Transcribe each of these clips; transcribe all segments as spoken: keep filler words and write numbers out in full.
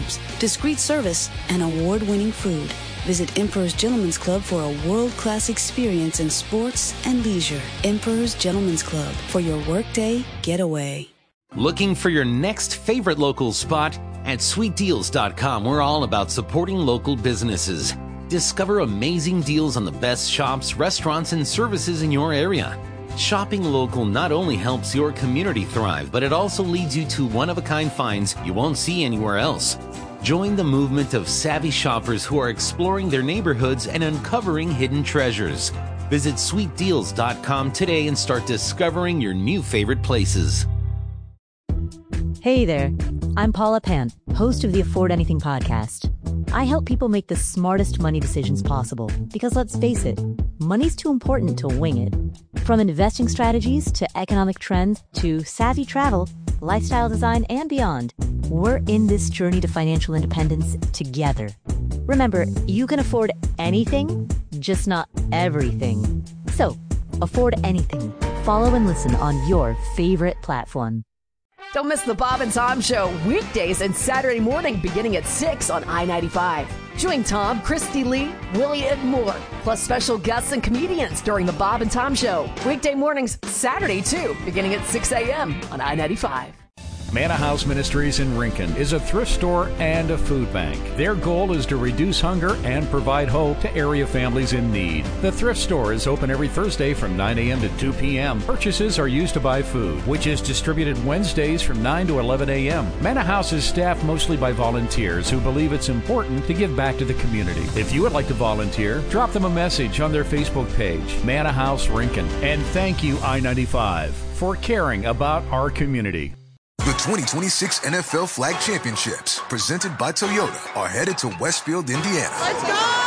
uniforms, discreet service, and award-winning food. Visit Emperor's Gentlemen's Club for a world-class experience in sports and leisure. Emperor's Gentlemen's Club, for your workday getaway. Looking for your next favorite local spot? At sweet deals dot com, we're all about supporting local businesses. Discover amazing deals on the best shops, restaurants, and services in your area. Shopping local not only helps your community thrive, but it also leads you to one-of-a-kind finds you won't see anywhere else. Join the movement of savvy shoppers who are exploring their neighborhoods and uncovering hidden treasures. Visit sweet deals dot com today and start discovering your new favorite places. Hey there, I'm Paula Pant, host of the Afford Anything podcast. I help people make the smartest money decisions possible because, let's face it, money's too important to wing it. From investing strategies to economic trends to savvy travel, lifestyle design, and beyond, we're in this journey to financial independence together. Remember, you can afford anything, just not everything. So, afford anything. Follow and listen on your favorite platform. Don't miss the Bob and Tom Show weekdays and Saturday morning beginning at six on I ninety-five. Join Tom, Christy Lee, Willie, and more, plus special guests and comedians during the Bob and Tom Show. Weekday mornings, Saturday too, beginning at six a.m. on I ninety-five. Manna House Ministries in Rincon is a thrift store and a food bank. Their goal is to reduce hunger and provide hope to area families in need. The thrift store is open every Thursday from nine a.m. to two p.m. Purchases are used to buy food, which is distributed Wednesdays from nine to eleven a.m. Manna House is staffed mostly by volunteers who believe it's important to give back to the community. If you would like to volunteer, drop them a message on their Facebook page, Manna House Rincon. And thank you, I ninety-five, for caring about our community. The twenty twenty-six N F L Flag Championships, presented by Toyota, are headed to Westfield, Indiana. Let's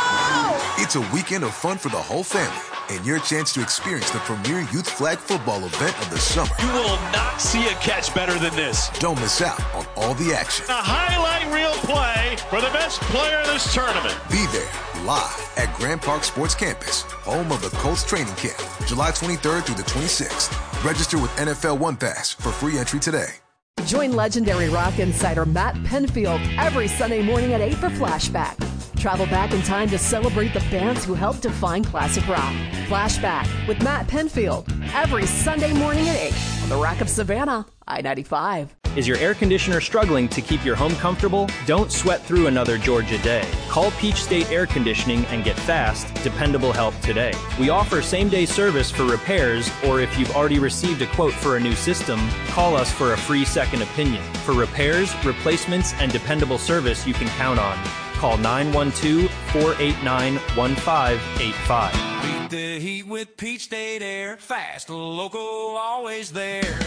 go! It's a weekend of fun for the whole family and your chance to experience the premier youth flag football event of the summer. You will not see a catch better than this. Don't miss out on all the action. A highlight reel play for the best player in this tournament. Be there live at Grand Park Sports Campus, home of the Colts training camp, July twenty-third through the twenty-sixth. Register with N F L One Pass for free entry today. Join legendary rock insider Matt Penfield every Sunday morning at eight for Flashback. Travel back in time to celebrate the bands who helped define classic rock. Flashback with Matt Penfield every Sunday morning at eight on the Rock of Savannah, I ninety-five. Is your air conditioner struggling to keep your home comfortable? Don't sweat through another Georgia day. Call Peach State Air Conditioning and get fast, dependable help today. We offer same-day service for repairs, or if you've already received a quote for a new system, call us for a free second opinion. For repairs, replacements, and dependable service you can count on. Call nine one two, four eight nine, one five eight five. Beat the heat with Peach State Air. Fast, local, always there.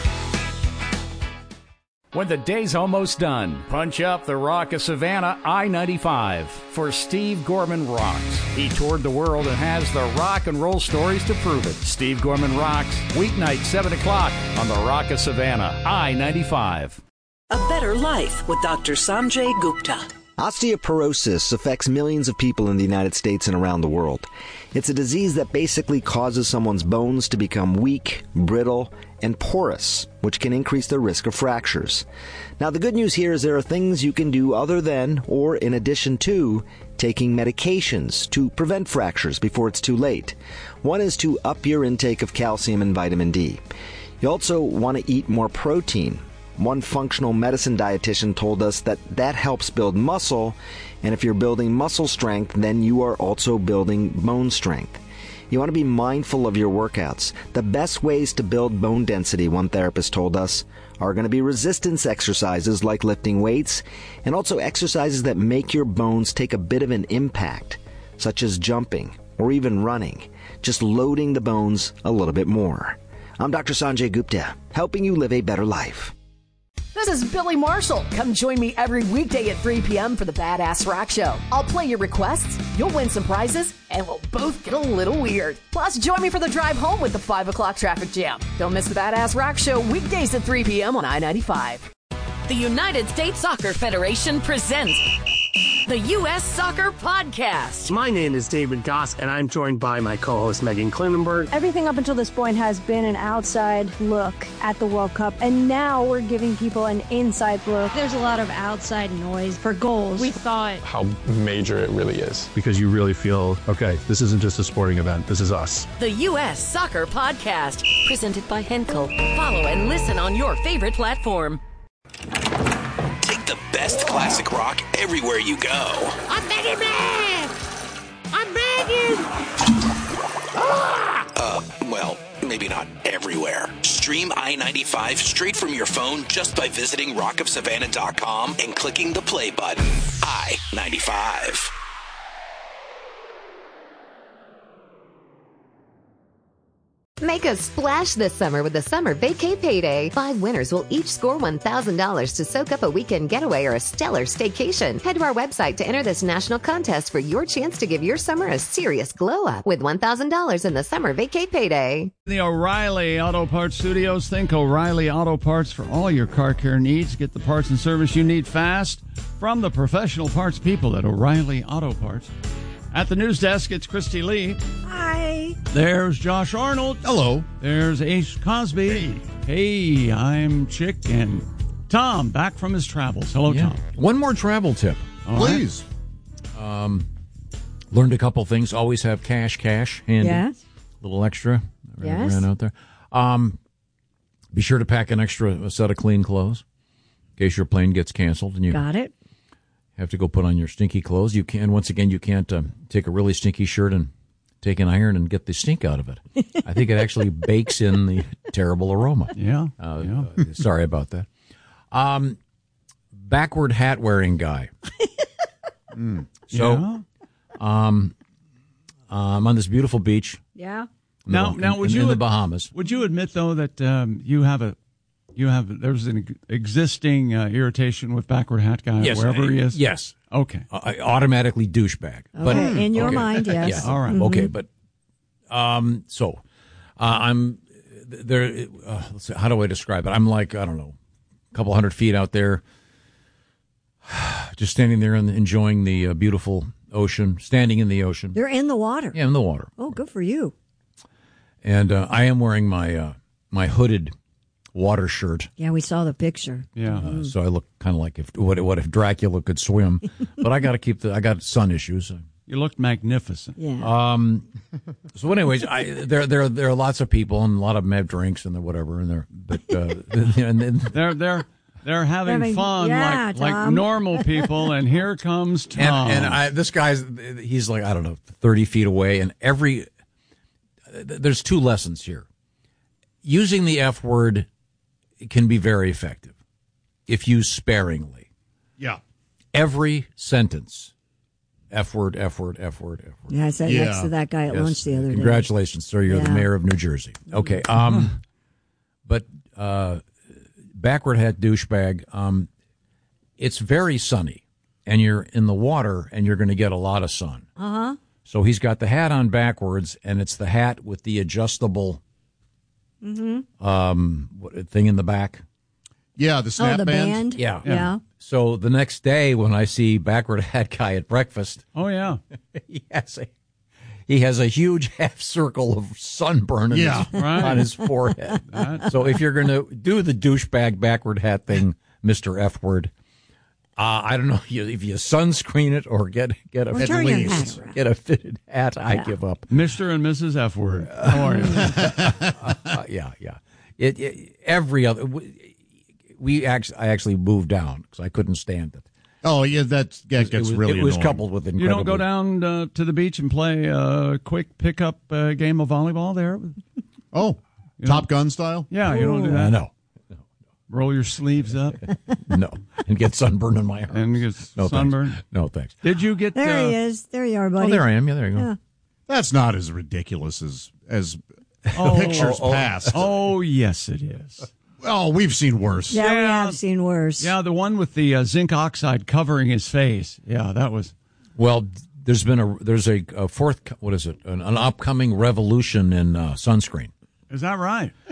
When the day's almost done, punch up the Rock of Savannah, I ninety-five, for Steve Gorman Rocks. He toured the world and has the rock and roll stories to prove it. Steve Gorman Rocks, weeknight, seven o'clock on the Rock of Savannah, I ninety-five. A better life with Doctor Sanjay Gupta. Osteoporosis affects millions of people in the United States and around the world. It's a disease that basically causes someone's bones to become weak, brittle, and porous, which can increase the risk of fractures. Now, the good news here is there are things you can do other than, or in addition to, taking medications to prevent fractures before it's too late. One is to up your intake of calcium and vitamin D. You also want to eat more protein. One functional medicine dietitian told us that that helps build muscle, and if you're building muscle strength, then you are also building bone strength. You want to be mindful of your workouts. The best ways to build bone density, one therapist told us, are going to be resistance exercises like lifting weights, and also exercises that make your bones take a bit of an impact, such as jumping or even running, just loading the bones a little bit more. I'm Doctor Sanjay Gupta, helping you live a better life. This is Billy Marshall. Come join me every weekday at three p.m. for the Badass Rock Show. I'll play your requests, you'll win some prizes, and we'll both get a little weird. Plus, join me for the drive home with the five o'clock traffic jam. Don't miss the Badass Rock Show weekdays at three p.m. on I ninety-five. The United States Soccer Federation presents The U S Soccer Podcast. My name is David Goss, and I'm joined by my co-host Megan Klinenberg. Everything up until this point has been an outside look at the World Cup, and now we're giving people an inside look. There's a lot of outside noise for goals. We thought how major it really is. Because you really feel, okay, this isn't just a sporting event, this is us. The U S Soccer Podcast, presented by Henkel. Follow and listen on your favorite platform. Take the best classic rock everywhere you go. I'm begging, man! I'm begging! Ah! Uh, well, maybe not everywhere. Stream I ninety-five straight from your phone just by visiting rock of savannah dot com and clicking the play button. I ninety-five. Make a splash this summer with the Summer Vacay Payday. Five winners will each score one thousand dollars to soak up a weekend getaway or a stellar staycation. Head to our website to enter this national contest for your chance to give your summer a serious glow-up with one thousand dollars in the Summer Vacay Payday. The O'Reilly Auto Parts Studios. Think O'Reilly Auto Parts for all your car care needs. Get the parts and service you need fast from the professional parts people at O'Reilly Auto Parts. At the news desk, it's Christy Lee. Hi. There's Josh Arnold. Hello. There's Ace Cosby. Hey, hey I'm Chick. And Tom, back from his travels. Hello, yeah. Tom. One more travel tip, all please. Right. Um, learned a couple things. Always have cash, cash handy. Yes. A little extra. Yes. Ran out there. Um, be sure to pack an extra a set of clean clothes in case your plane gets canceled and you got it. Have to go put on your stinky clothes. You can once again you can't uh, take a really stinky shirt and take an iron and get the stink out of it. I think it actually bakes in the terrible aroma. Yeah. Uh, yeah. uh, sorry about that. Um, backward hat wearing guy. mm. So, yeah. um, I'm on this beautiful beach. Yeah. Now, in, now, would in, you in the Bahamas? Would you admit though that um, you have a You have there's an existing uh, irritation with backward hat guy yes, wherever uh, he is? Yes. Okay. Uh, automatically douchebag. Okay. But, in your okay. mind, yes. Yeah. All right. Mm-hmm. Okay, but um, so uh, I'm there. Uh, let's see, how do I describe it? I'm like, I don't know, a couple hundred feet out there, just standing there and enjoying the uh, beautiful ocean, standing in the ocean. They're in the water. Yeah, in the water. Oh, good for you. And uh, I am wearing my uh, my hooded water shirt. Yeah, we saw the picture. Yeah. Uh, mm. So I look kind of like if what, what if Dracula could swim, but I got to keep the I got sun issues. You look magnificent. Yeah. Um. So, anyways, I there there there are lots of people and a lot of them have drinks and whatever and they're but uh, and then they're they're they're having, having fun yeah, like Tom. like normal people, and here comes Tom. And, and I, this guy's he's like I don't know thirty feet away, and every there's two lessons here. Using the F word can be very effective if used sparingly. Yeah. Every sentence, F word, F word, F word, F word. Yeah, I sat yeah. next to that guy at yes. lunch the other day. Congratulations, sir. You're yeah. the mayor of New Jersey. Okay. Um, but uh, backward hat douchebag, um, it's very sunny, and you're in the water, and you're going to get a lot of sun. Uh-huh. So he's got the hat on backwards, and it's the hat with the adjustable mm-hmm. um, what, thing in the back. Yeah, the snap oh, the band. band. Yeah. yeah. Yeah. So the next day when I see backward hat guy at breakfast. Oh, yeah. he, has a, he has a huge half circle of sunburn yeah. his, right. on his forehead. So if you're going to do the douchebag backward hat thing, Mister F word, Uh, I don't know if you, if you sunscreen it or get get a or turn your hat around. Get a fitted hat. Yeah. I give up. Mister and Missus F word. How are you? uh, uh, yeah, yeah. It, it every other we, we actually I actually moved down because I couldn't stand it. Oh yeah, that, that gets it was, really. It was annoying. coupled with incredible. You don't go down uh, to the beach and play a quick pickup uh, game of volleyball there. Oh, you Top know? Gun style. Yeah, you don't do that. Uh, no. Roll your sleeves up. No, and get sunburn in my arms. And get no, sunburn. Thanks. No, thanks. Did you get there? Uh, he is. There you are, buddy. Oh, there I am. Yeah, there you go. Yeah. That's not as ridiculous as as oh, the pictures oh, oh. past. Oh, yes, it is. Oh, we've seen worse. Yeah, Yeah. we have seen worse. Yeah, the one with the uh, zinc oxide covering his face. Yeah, that was. Well, there's been a there's a, a fourth what is it an, an upcoming revolution in uh, sunscreen. Is that right?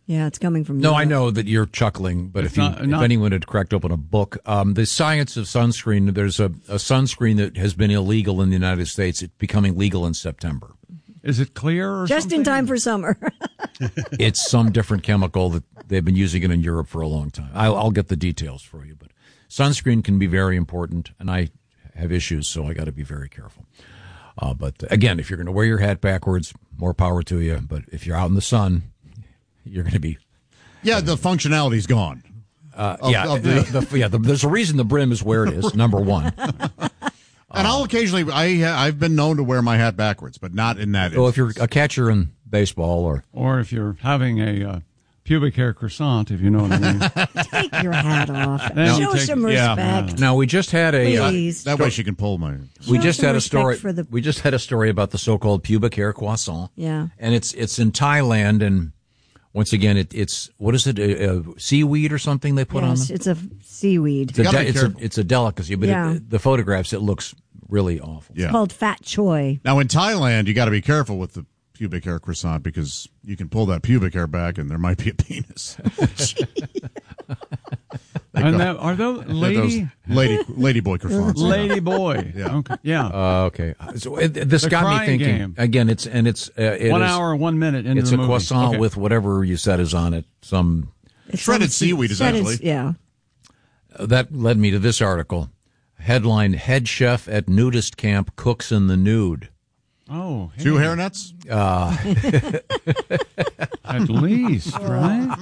Yeah, it's coming from No, Europe. I know that you're chuckling, but It's if you, not- not- if anyone had cracked open a book, um, the science of sunscreen, there's a, a sunscreen that has been illegal in the United States. It's becoming legal in September. Is it clear or Just something? in time for summer. It's some different chemical that they've been using it in Europe for a long time. I'll, I'll get the details for you, but sunscreen can be very important, and I have issues, so I got to be very careful. Uh, but again, if you're going to wear your hat backwards, more power to you. But if you're out in the sun, you're going to be. Yeah, the functionality's gone. Uh, Of- yeah, of the, the- the, yeah. The, there's a reason the brim is where it is. Number one. And I'll occasionally, I, I've been known to wear my hat backwards, but not in that Well, if instance. you're a catcher in baseball, or Or if you're having a uh, pubic hair croissant, if you know what I mean. Take your hat off. Then you Show take- some yeah. respect. Now we just had a uh, Please. That way she can pull my. we Show just some had a respect story. for the- We just had a story about the so-called pubic hair croissant. Yeah. and it's it's in Thailand, and once again, it, it's what is it? A, a seaweed or something they put on Yes, them? it's a seaweed. It's a, gotta de- be it's, a, careful. it's a delicacy, but Yeah. it, the photographs, it looks really awful. Yeah. It's called Fat Choi. Now in Thailand, you got to be careful with the pubic hair croissant because you can pull that pubic hair back and there might be a penis. And that, are those lady, Those lady, lady boy croissants. lady boy? Yeah. Okay. Yeah. Uh, okay. So it, this The got me crying thinking game. again. It's and it's uh, it one is- hour, one minute into It's the a movie. croissant Okay. with whatever you said is on it. Some It's Shredded some- seaweed, shredded- essentially. Yeah. uh, that led me to this article. Headline: Head chef at nudist camp cooks in the nude. Oh, hey. Two hairnets? Uh, At least, right?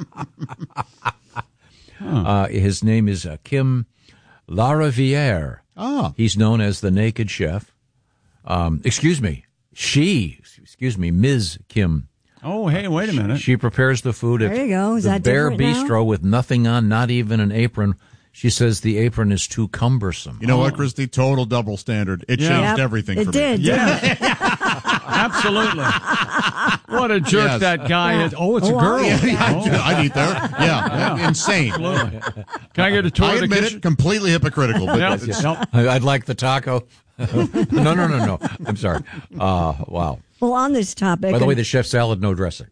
uh, his name is uh, Kim Lariviere. Ah. He's known as the Naked Chef. Um, excuse me, she. Excuse me, Miz Kim. Oh, hey, wait a minute. She prepares the food at There you go. Is the that Bear different now? Bistro with nothing on, not even an apron. She says the apron is too cumbersome. You know what, Christy? Total double standard. It Yeah. changed Yep, everything it for did. me. Yeah. Absolutely. What a jerk Yes. that guy is. Oh, it's a Oh, girl. yeah, Oh. I'd eat there. Yeah, Yeah. insane. Absolutely. Can I get a tour I of the admit kitchen? it, completely hypocritical. But Yeah. it's- Yep. I- I'd like the taco. no, no, no, no. I'm sorry. Uh, wow. Well, on this topic. By the way, the chef salad, no dressing.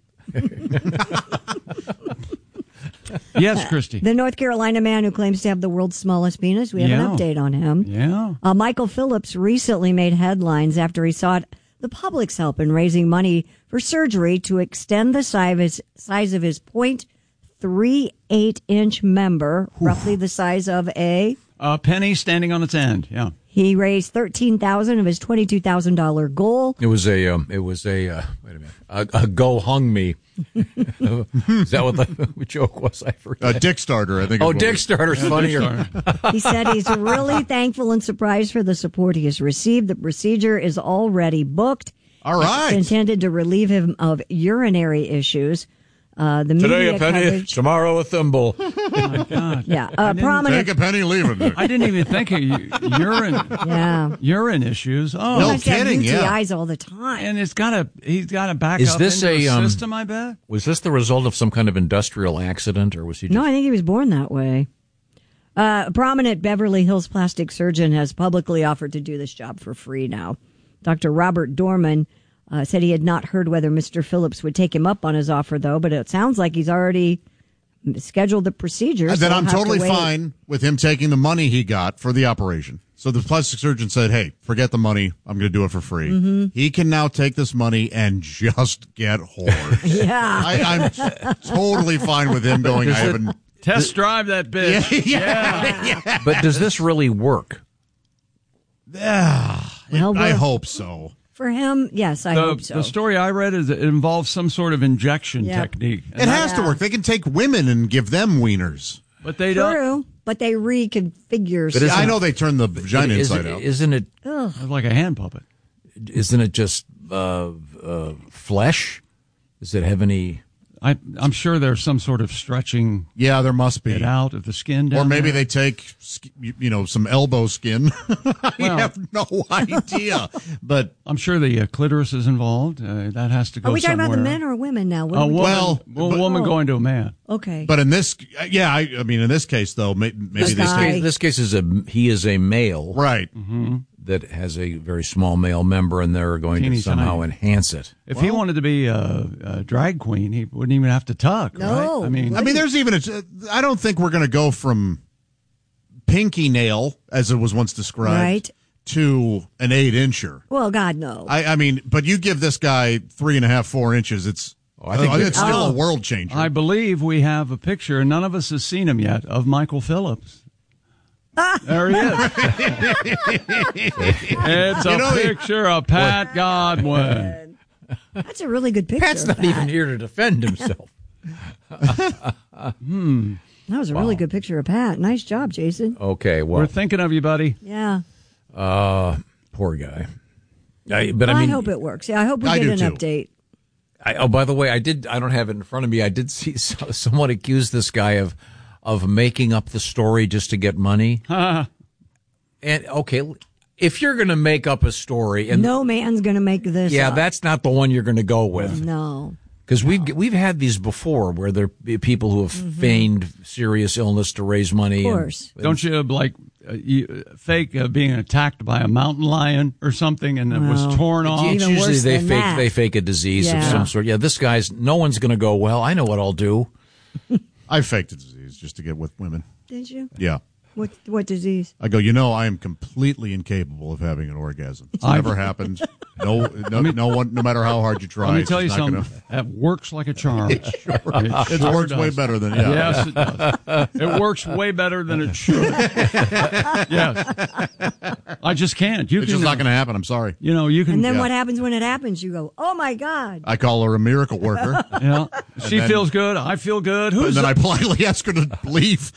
Yes, Christy. The North Carolina man who claims to have the world's smallest penis, we have Yeah. an update on him. Yeah. Uh, Michael Phillips recently made headlines after he sought the public's help in raising money for surgery to extend the size of his, size of his point three eight inch member, roughly the size of a. A penny standing on its end. Yeah. He raised thirteen thousand dollars of his twenty-two thousand dollars goal. It was a, um, it was a, uh, wait a minute, a, a go hung me. Is that what the joke was? I forget. A dick starter, I think. Oh, is what dick we- starter's Yeah, funnier. Dick He said he's really thankful and surprised for the support he has received. The procedure is already booked. All right. It's intended to relieve him of urinary issues. Uh, the Today media a penny, coverage, tomorrow a thimble. Oh, my God. yeah, I uh, didn't prominent. Take a penny, leave it. I didn't even think of u- urine. Yeah, Urine issues. Oh, No He must have kidding, yeah. U T Is all the time. and it's got a. He's got a back Is up this into a, the um, system. I bet. Was this the result of some kind of industrial accident, or was he just... No, I think he was born that way. Uh, a prominent Beverly Hills plastic surgeon has publicly offered to do this job for free now. Doctor Robert Dorman uh, said he had not heard whether Mister Phillips would take him up on his offer, though, but it sounds like he's already scheduled the procedure. And so then we'll I'm have to totally wait. fine with him taking the money he got for the operation. So the plastic surgeon said, hey, forget the money. I'm going to do it for free. Mm-hmm. He can now take this money and just get whores. Yeah. I, I'm totally fine with him going, I Does it- haven't. Test drive that bitch. Yeah, yeah. But does this really work? Yeah. Well, I we're- hope so. For him, yes, I The, hope so. the story I read is that it involves some sort of injection Yeah. technique. And It that- has to work. They can take women and give them wieners. but they don't. True, but they reconfigure. But Yeah, isn't- I know they turn the vagina Is inside it- out. Isn't it? Ugh. It's like a hand puppet. Isn't it just uh, uh, flesh? Does it have any? I, I'm sure there's some sort of stretching Yeah, there must be. it out of the skin. Down Or maybe there. they take, sk- you you know, some elbow skin. I Well- have no idea. But I'm sure the uh, clitoris is involved. Uh, that has to go Are we talking somewhere. about the men or women now? What A are we woman, Well, well, a but- woman Oh. going to a man. Okay. but in this, yeah, I, I mean, in this case though, may, maybe This this guy- case, This case is a he is a male right? Mm-hmm. that has a very small male member, and they're going Teeny to somehow tiny. enhance it. If Well- he wanted to be a, a drag queen, he wouldn't even have to tuck, No. right? I mean, I mean, there's even a. I don't think we're going to go from pinky nail, as it was once described, Right. to an eight incher. Well, God, no. I, I mean, but you give this guy three and a half, four inches, it's. I think uh, that- it's still Oh. a world changer. I believe we have a picture, and none of us has seen him yet, of Michael Phillips. There he is. It's a You know, he- picture of Pat Godwin. That's a really good picture. Pat's of not that. even here to defend himself. Hmm. That was a really good picture of Pat. Nice job, Jason. Okay, well, We're thinking of you, buddy. Yeah. uh, poor guy. I, but Well, I mean, I hope it works. Yeah, I hope we I get do an too. update. I, oh, by the way, I did. I don't have it in front of me. I did see so- someone accuse this guy of of making up the story just to get money. And okay, if you're going to make up a story, and No man's going to make this yeah, up. that's not the one you're going to go with. No. Because we've we've had these before, where there are people who have feigned serious illness to raise money. Mm-hmm. Of course. And, Don't you like uh, you, fake uh, being attacked by a mountain lion or something, and it was Well, torn It's off? Even usually worse they than fake that. they fake a disease of Yeah. some sort. Yeah, this guy's no one's going to go. Well, I know what I'll do. I faked a disease just to get with women. Did you? Yeah. What what disease? I go, you know, I am completely incapable of having an orgasm. It's I- never happened. No, no, no one, no matter how hard you try. Let me it's tell you just not something. gonna- That works like a charm. It sure, It works way better than- yeah. Yes, it does. It works way better than it should. Yes. I just can't. You It's can, just not going to happen. I'm sorry. You know, you can. And then Yeah. what happens when it happens? You go, oh my God. I call her a miracle worker. Yeah. She then- feels good. I feel good. And Who's then the- I politely ask her to leave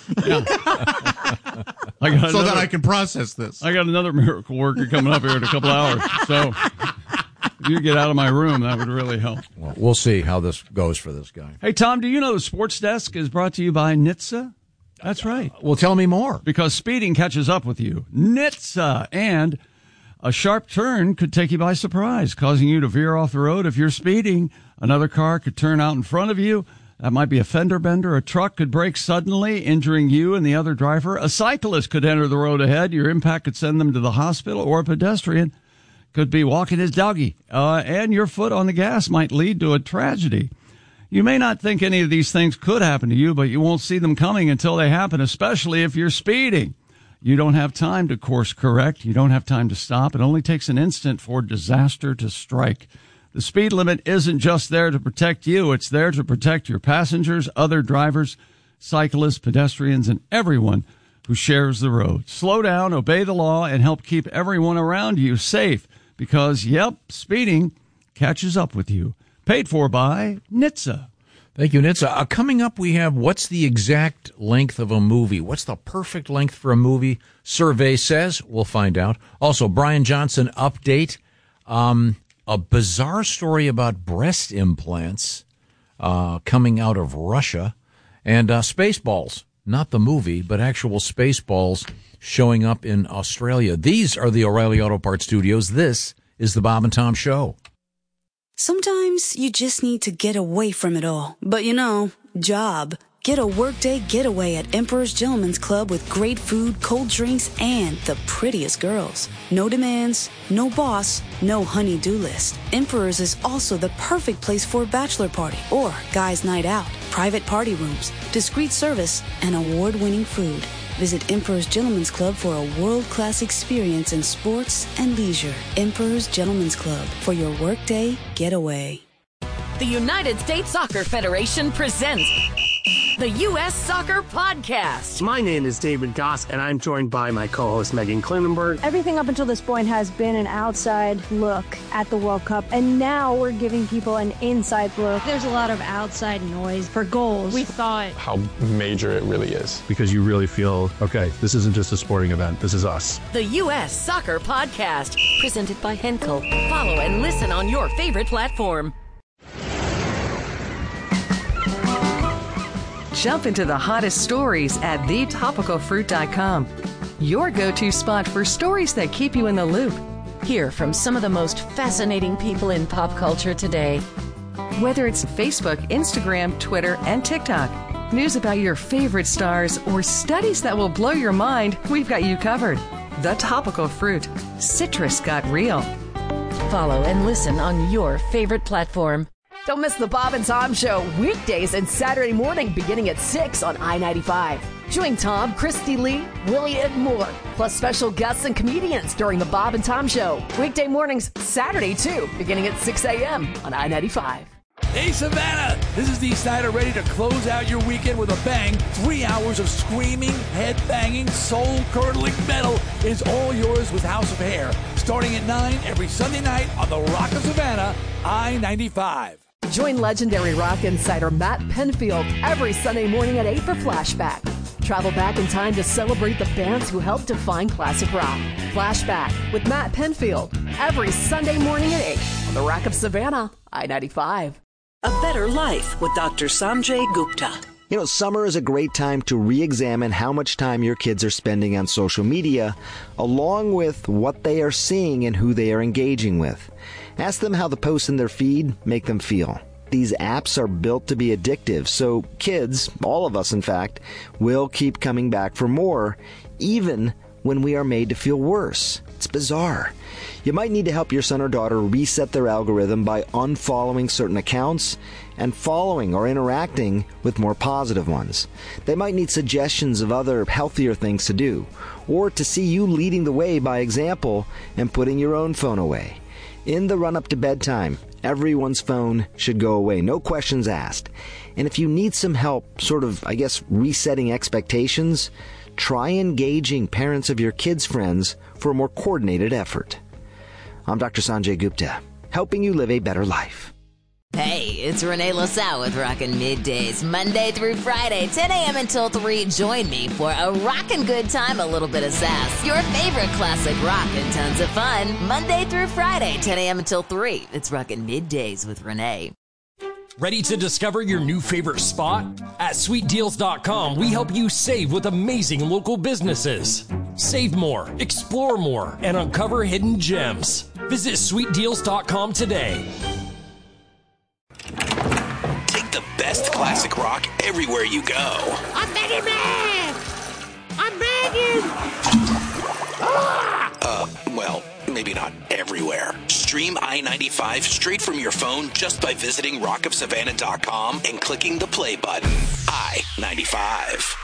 I got so another, that I can process this. I got another miracle worker coming up here in a couple hours. So if you get out of my room, that would really help. Well, we'll see how this goes for this guy. Hey, Tom, do you know the Sports Desk is brought to you by N H T S A? That's right. Well, tell me more. Because speeding catches up with you. N H T S A. And a sharp turn could take you by surprise, causing you to veer off the road. If you're speeding, another car could turn out in front of you. That might be a fender bender. A truck could brake suddenly, injuring you and the other driver. A cyclist could enter the road ahead. Your impact could send them to the hospital, or a pedestrian could be walking his doggy. Uh, and your foot on the gas might lead to a tragedy. You may not think any of these things could happen to you, but you won't see them coming until they happen, especially if you're speeding. You don't have time to course correct. You don't have time to stop. It only takes an instant for disaster to strike. The speed limit isn't just there to protect you. It's there to protect your passengers, other drivers, cyclists, pedestrians, and everyone who shares the road. Slow down, obey the law, and help keep everyone around you safe because, yep, speeding catches up with you. Paid for by N H T S A. Thank you, Nitsa. Uh, coming up, we have what's the exact length of a movie? What's the perfect length for a movie? Survey says. We'll find out. Also, Brian Johnson update. Um, a bizarre story about breast implants uh, coming out of Russia. And uh, Spaceballs. Not the movie, but actual Spaceballs showing up in Australia. These are the O'Reilly Auto Parts Studios. This is the Bob and Tom Show. Sometimes you just need to get away from it all. But you know, job. Get a workday getaway at Emperor's Gentleman's Club with great food, cold drinks, and the prettiest girls. No demands, no boss, no honey-do list. Emperor's is also the perfect place for a bachelor party or guys' night out. Private party rooms, discreet service, and award-winning food. Visit Emperor's Gentleman's Club for a world-class experience in sports and leisure. Emperor's Gentleman's Club for your workday getaway. The United States Soccer Federation presents the U S Soccer Podcast. My name is David Goss, and I'm joined by my co-host Megan Klinenberg. Everything up until this point has been an outside look at the World Cup, and now we're giving people an inside look. There's a lot of outside noise for goals. We thought How major it really is. Because you really feel, okay, this isn't just a sporting event. This is us. The U S Soccer Podcast, presented by Henkel. Follow and listen on your favorite platform. Jump into the hottest stories at the topical fruit dot com. Your go-to spot for stories that keep you in the loop. Hear from some of the most fascinating people in pop culture today. Whether it's Facebook, Instagram, Twitter, and TikTok, news about your favorite stars, or studies that will blow your mind, we've got you covered. The Topical Fruit. Citrus got real. Follow and listen on your favorite platform. Don't miss the Bob and Tom Show weekdays and Saturday morning beginning at six on I ninety-five. Join Tom, Christy Lee, Willie, and more, plus special guests and comedians during the Bob and Tom Show. Weekday mornings, Saturday too, beginning at six a.m. on I ninety-five. Hey, Savannah! This is Dee Snider, ready to close out your weekend with a bang. Three hours of screaming, head-banging, soul-curdling metal is all yours with House of Hair, starting at nine every Sunday night on the Rock of Savannah, I ninety-five. Join legendary rock insider Matt Penfield every Sunday morning at eight for Flashback. Travel back in time to celebrate the bands who helped define classic rock. Flashback with Matt Penfield every Sunday morning at eight on the Rock of Savannah, I ninety-five. A Better Life with Doctor Sanjay Gupta. You know, summer is a great time to re-examine how much time your kids are spending on social media, along with what they are seeing and who they are engaging with. Ask them how the posts in their feed make them feel. These apps are built to be addictive, so kids, all of us in fact, will keep coming back for more, even when we are made to feel worse. It's bizarre. You might need to help your son or daughter reset their algorithm by unfollowing certain accounts and following or interacting with more positive ones. They might need suggestions of other healthier things to do, or to see you leading the way by example and putting your own phone away. In the run-up to bedtime, everyone's phone should go away, no questions asked. And if you need some help, sort of, I guess, resetting expectations, try engaging parents of your kids' friends for a more coordinated effort. I'm Doctor Sanjay Gupta, helping you live a better life. Hey, it's Renee LaSalle with Rockin' Middays, Monday through Friday, ten a.m. until three. Join me for a rockin' good time, a little bit of sass, your favorite classic rock, and tons of fun. Monday through Friday, ten a.m. until three. It's Rockin' Middays with Renee. Ready to discover your new favorite spot? At sweet deals dot com, we help you save with amazing local businesses. Save more, explore more, and uncover hidden gems. Visit sweet deals dot com today. Take the best classic rock everywhere you go. I'm begging, man! I'm begging! Ah! Uh, well, maybe not everywhere. Stream I ninety-five straight from your phone just by visiting rock of savannah dot com and clicking the play button. I ninety-five.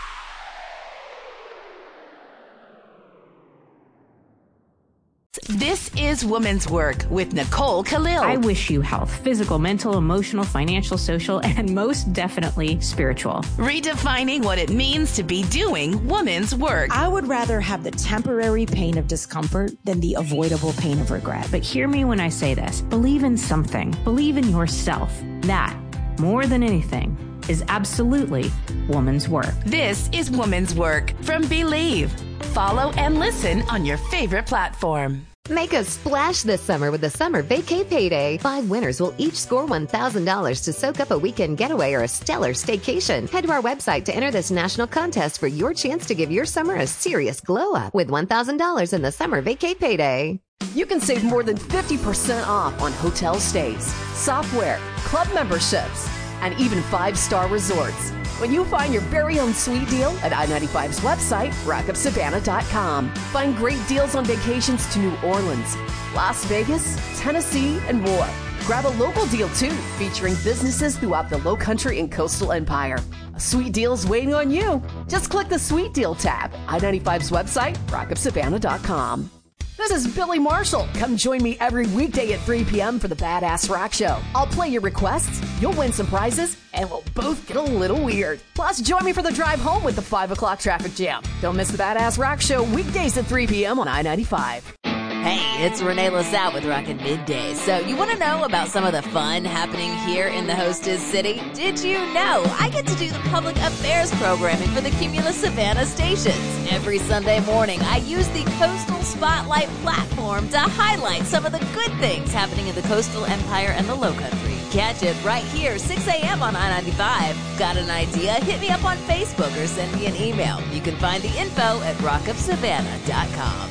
This is Woman's Work with Nicole Khalil. I wish you health, physical, mental, emotional, financial, social, and most definitely spiritual. Redefining what it means to be doing woman's work. I would rather have the temporary pain of discomfort than the avoidable pain of regret. But hear me when I say this. Believe in something. Believe in yourself. That, more than anything, is absolutely woman's work. This is Woman's Work from Believe. Follow and listen on your favorite platform. Make a splash this summer with the Summer Vacay Payday. Five winners will each score one thousand dollars to soak up a weekend getaway or a stellar staycation. Head to our website to enter this national contest for your chance to give your summer a serious glow up with one thousand dollars in the Summer Vacay Payday. You can save more than fifty percent off on hotel stays, software, club memberships, and even five-star resorts when you find your very own sweet deal at I ninety-five's website, rock of savannah dot com. Find great deals on vacations to New Orleans, Las Vegas, Tennessee, and more. Grab a local deal, too, featuring businesses throughout the Lowcountry and Coastal Empire. A sweet deal's waiting on you. Just click the Sweet Deal tab. I ninety-five's website, rock of savannah dot com. This is Billy Marshall. Come join me every weekday at three p.m. for the Badass Rock Show. I'll play your requests, you'll win some prizes, and we'll both get a little weird. Plus, join me for the drive home with the five o'clock traffic jam. Don't miss the Badass Rock Show weekdays at three p.m. on I ninety-five. Hey, it's Renee LaSalle with Rockin' Middays. So you want to know about some of the fun happening here in the hostess city? Did you know I get to do the public affairs programming for the Cumulus Savannah stations? Every Sunday morning, I use the Coastal Spotlight platform to highlight some of the good things happening in the Coastal Empire and the Lowcountry. Catch it right here, six a.m. on I ninety-five. Got an idea? Hit me up on Facebook or send me an email. You can find the info at rock of savannah dot com.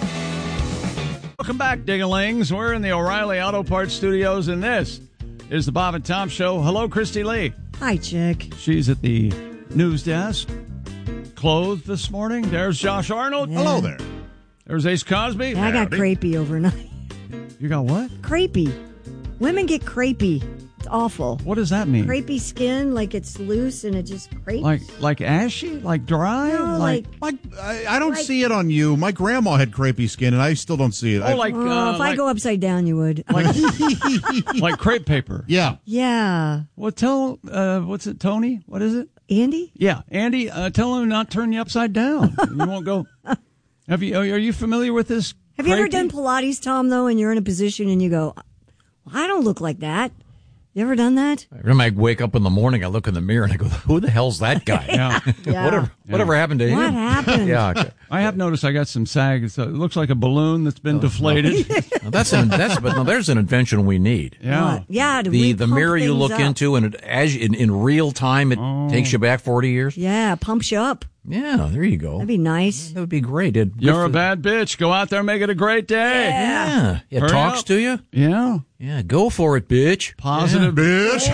Welcome back, Ding-a-lings. We're in the O'Reilly Auto Parts Studios, and this is the Bob and Tom Show. Hello, Christy Lee. Hi, Chick. She's at the news desk, clothed this morning. There's Josh Arnold. Yeah. Hello there. There's Ace Cosby. Yeah, I got crepey overnight. You got what? Crepey. Women get crepey. It's awful. What does that mean? Crepey skin, like it's loose and it just crepes. Like like ashy? Like dry? No, like, like I, I don't like- see it on you. My grandma had crepey skin, and I still don't see it. Oh, I, like, Oh, uh, if I like, go upside down, you would. like, like crepe paper. yeah. Yeah. Well, tell, uh, what's it, Tony? What is it? Andy? Yeah, Andy, uh, tell him not to turn you upside down. You won't go. Have you? Are you familiar with this? Have you ever crepey? done Pilates, Tom, though, and you're in a position and you go, well, I don't look like that. You ever done that? Every time I wake up in the morning, I look in the mirror and I go, "Who the hell's that guy? Yeah. Yeah. whatever, whatever happened to him? What happened? Yeah, okay. I have noticed I got some sag. So it looks like a balloon that's been deflated. Now, that's an that's but no, there's an invention we need. Yeah. What? Yeah. To The the re-pump mirror you things look up. into, and it, as you- in, in real time, it Oh. takes you back forty years. Yeah, pumps you up. Yeah, there you go. That'd be nice. That would be great. It, You're a bad bitch. Go out there and make it a great day. Yeah, it Hurry talks up. to you. Yeah. Yeah, go for it, bitch. Positive. Bitch.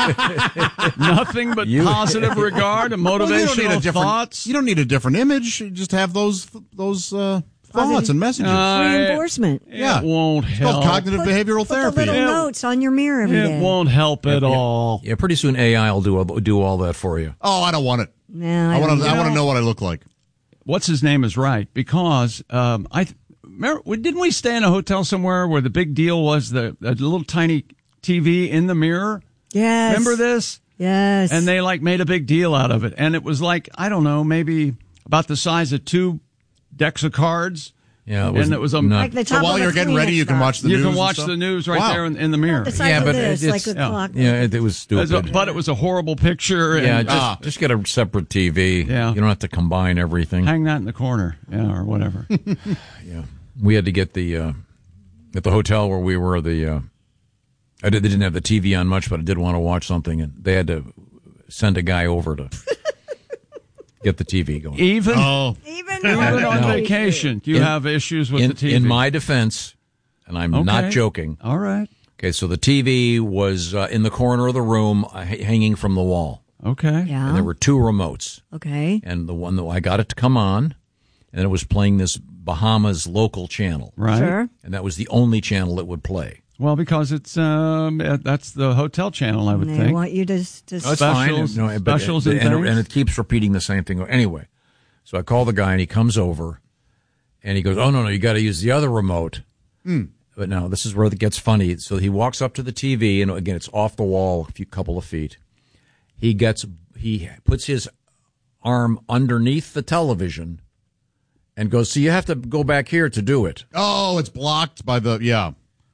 Nothing but You- positive regard and Well, you don't need a motivational different. thoughts. You don't need a different image. You just have those those uh, thoughts Positive. and messages. Uh, Reinforcement. yeah, It won't it's called help. cognitive behavioral Put the therapy. little Yeah. notes on your mirror every day. It won't help at all. Yeah, pretty soon A I will do do all that for you. Oh, I don't want it. No, I I want don't to. I know. want to know what I look like. What's his name is right because um, I remember, didn't we stay in a hotel somewhere where the big deal was the a little tiny T V in the mirror? Yes. Remember this? Yes. And they like made a big deal out of it, and it was like I don't know, maybe about the size of two decks of cards. Yeah, it was and it was a not- Like the So top while of you're a getting ready, Kleenex you can box. watch the you news. can and watch stuff. the news right Wow. there in, in the mirror. The size yeah, of but this, it, like it's a yeah, clock. yeah, it, it was As a- stupid. but it was a horrible picture. And, yeah, just ah, just get a separate T V. Yeah. You don't have to combine everything. hang that in the corner, yeah, or whatever. Yeah, we had to get the uh, at the hotel where we were. The uh, I did, they didn't have the T V on much, but I did want to watch something, and they had to send a guy over to get the T V going. Even Oh, Even, even on No. vacation, do you In- have issues with in, the T V? in my defense, and I'm Okay. not joking. All right. Okay, so the T V was uh, in the corner of the room, uh, h- hanging from the wall, Okay. Yeah. and there were two remotes. Okay. And the one that I got it to come on, and it was playing this Bahamas local channel, Right. Sure. and that was the only channel it would play. Well, because it's um, uh, that's the hotel channel, I would They think. want you to, to That's fine. Specials- No, but- specials and, and and, things? it keeps repeating the same thing. Anyway, so I call the guy, and he comes over, and he goes, "Oh no, no, you got to use the other remote." Mm. But no, this is where it gets funny. So he walks up to the T V, and again, it's off the wall, a few couple of feet. He gets he puts his arm underneath the television, and goes, "So you have to go back here to do it." oh, it's blocked by the yeah.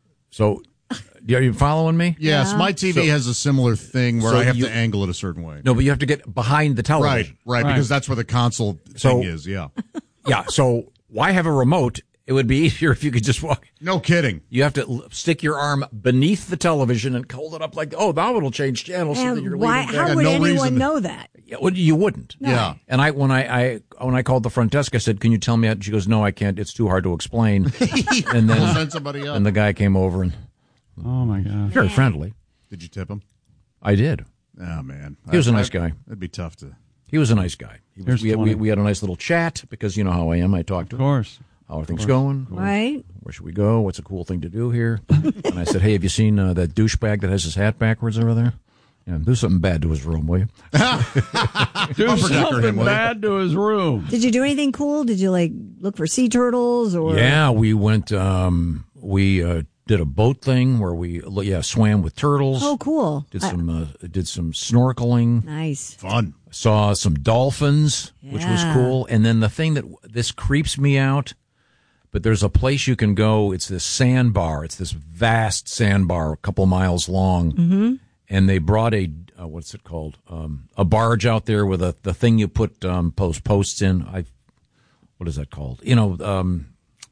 So, are you following me? Yes, my T V So- has a similar thing where So I have you- to angle it a certain way. No, but you have to get behind the television. Right, right, Right. because that's where the console So- thing is. Yeah, Yeah. So why have a remote? It would be easier if you could just walk. no kidding. You have to l- stick your arm beneath the television and hold it up like, oh, now it'll change channels. so that And you're why? leaning How back. would no anyone reason. know that? Yeah, well, you wouldn't. Yeah. And I when I, I when I called the front desk, I said, "Can you tell me?" How? She goes, "No, I can't. It's too hard to explain." and We'll then send somebody up. and the guy came over and Oh my gosh. very friendly. Did you tip him? I did. Oh man, He was a I- nice I- guy. It'd be tough to. He was a nice guy. He was, Here's we, had, we, twenty. we had a nice little chat because you know how I am. I talked to Of him. course. How are things going? Right? Where should we go? What's a cool thing to do here? And I said, hey, have you seen uh, that douchebag that has his hat backwards over there? Yeah, do something bad to his room, will you? Do protector something him, will you? bad to his room. Did you do anything cool? Did you like look for sea turtles or? Yeah, we went. Um, we uh, did a boat thing where we yeah swam with turtles. Oh, cool. Did I- some uh, did some snorkeling. Nice. Fun. Saw some dolphins, which was Yeah. cool. And then the thing that this creeps me out, but there's a place you can go. It's this sandbar. It's this vast sandbar, a couple miles long. Mm-hmm. And they brought a uh, what's it called? Um, a barge out there with a the thing you put um, post posts in. I what is that called? You know, um,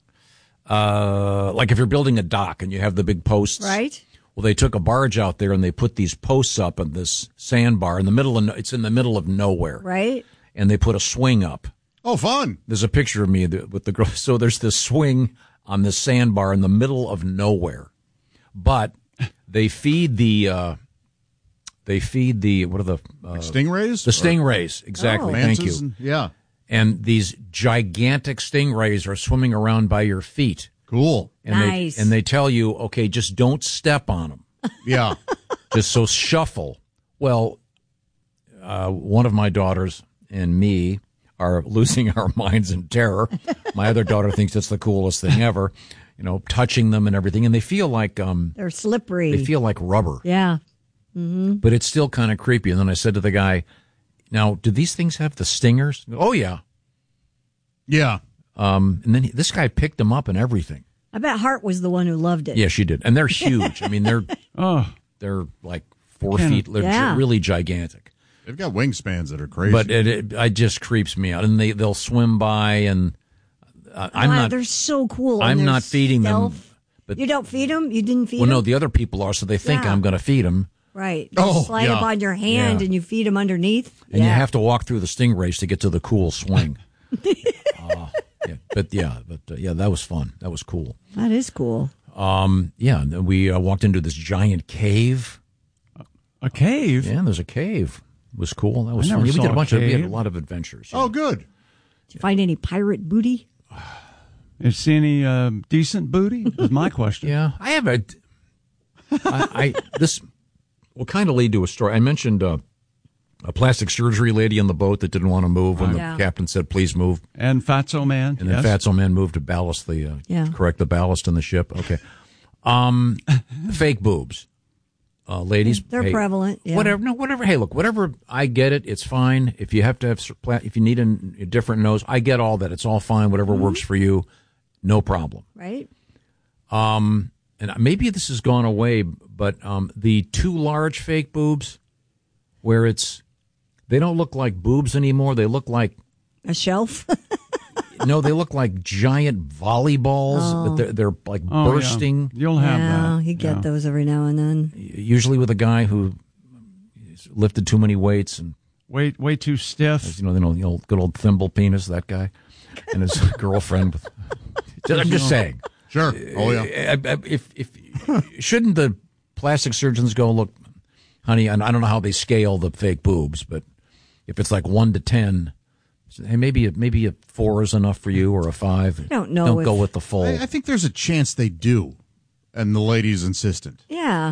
uh, like if you're building a dock and you have the big posts, Right. Well, they took a barge out there and they put these posts up on this sandbar in the middle of no- it's in the middle of nowhere, Right. and they put a swing up. Oh, fun! There's a picture of me th- with the girl. So there's this swing on this sandbar in the middle of nowhere, but they feed the uh, they feed the what are the uh, Like stingrays? The stingrays, exactly. Or Thank mantas you. and- yeah. and these gigantic stingrays are swimming around by your feet. Cool. And Nice. They, and they tell you, okay, just don't step on them. Yeah. Just so shuffle. Well, uh, one of my daughters and me are losing our minds in terror. My other daughter thinks it's the coolest thing ever, you know, touching them and everything. And they feel like um, They're slippery. they feel like rubber, Yeah. Mm-hmm. but it's still kind of creepy. And then I said to the guy, now, do these things have the stingers? Oh, yeah. Yeah. Um, and then he, this guy picked them up and everything. I bet Hart was the one who loved it. Yeah, she did. And they're huge. I mean, they're oh, they're like four Kinda- feet. They're Yeah. really gigantic. They've got wingspans that are crazy. But it, it, it just creeps me out. And they, they'll swim by, and uh, I'm Wow, not They're so cool. I'm and they're not feeding them. stealth. But You don't feed them? You didn't feed well, them? no, the other people are, so they think Yeah. I'm going to feed them. Right. You Oh, slide yeah. up on your hand Yeah. and you feed them underneath. And yeah. you have to walk through the stingrays to get to the cool swing. uh, yeah, but yeah, but uh, yeah, that was fun. That was cool. That is cool. Um, yeah, and then we uh, walked into this giant cave. A cave? Yeah, there's a cave. It was cool. That was I fun. never Yeah, we saw did a a bunch of we had a cave. lot of adventures. Oh, good. Did you find any pirate booty? You see any um, decent booty? Is my question. Yeah, I have a. I, I this will kind of lead to a story. I mentioned uh, a plastic surgery lady on the boat that didn't want to move when Yeah. the captain said, "Please move." And Fatso Man. And then yes. Fatso Man moved to ballast the uh, Yeah. correct the ballast in the ship. Okay, um, fake boobs, uh, ladies. They're hey, prevalent. Yeah. Whatever. No, whatever. Hey, look, whatever. I get it. It's fine. If you have to have, pla- if you need a, a different nose, I get all that. It's all fine. Whatever Mm-hmm. works for you, no problem. Right? Um, and maybe this has gone away, but um, the too large fake boobs, where it's they don't look like boobs anymore. They look like A shelf? no, they look like giant volleyballs, Oh. but they're they're like Oh, yeah. bursting. You'll have yeah, that. you get Yeah. those every now and then. Usually with a guy who lifted too many weights and Way, way too stiff. you know, you know, the old good old thimble penis, that guy, and his girlfriend. With, I'm just saying. Sure. Oh, yeah. Uh, If if shouldn't the plastic surgeons go, look, honey, and I don't know how they scale the fake boobs, but if it's like one to ten, hey, maybe a, maybe a four is enough for you, or a five. I don't know Don't if- go with the full. I, I think there's a chance they do, and the lady's insistent. Yeah.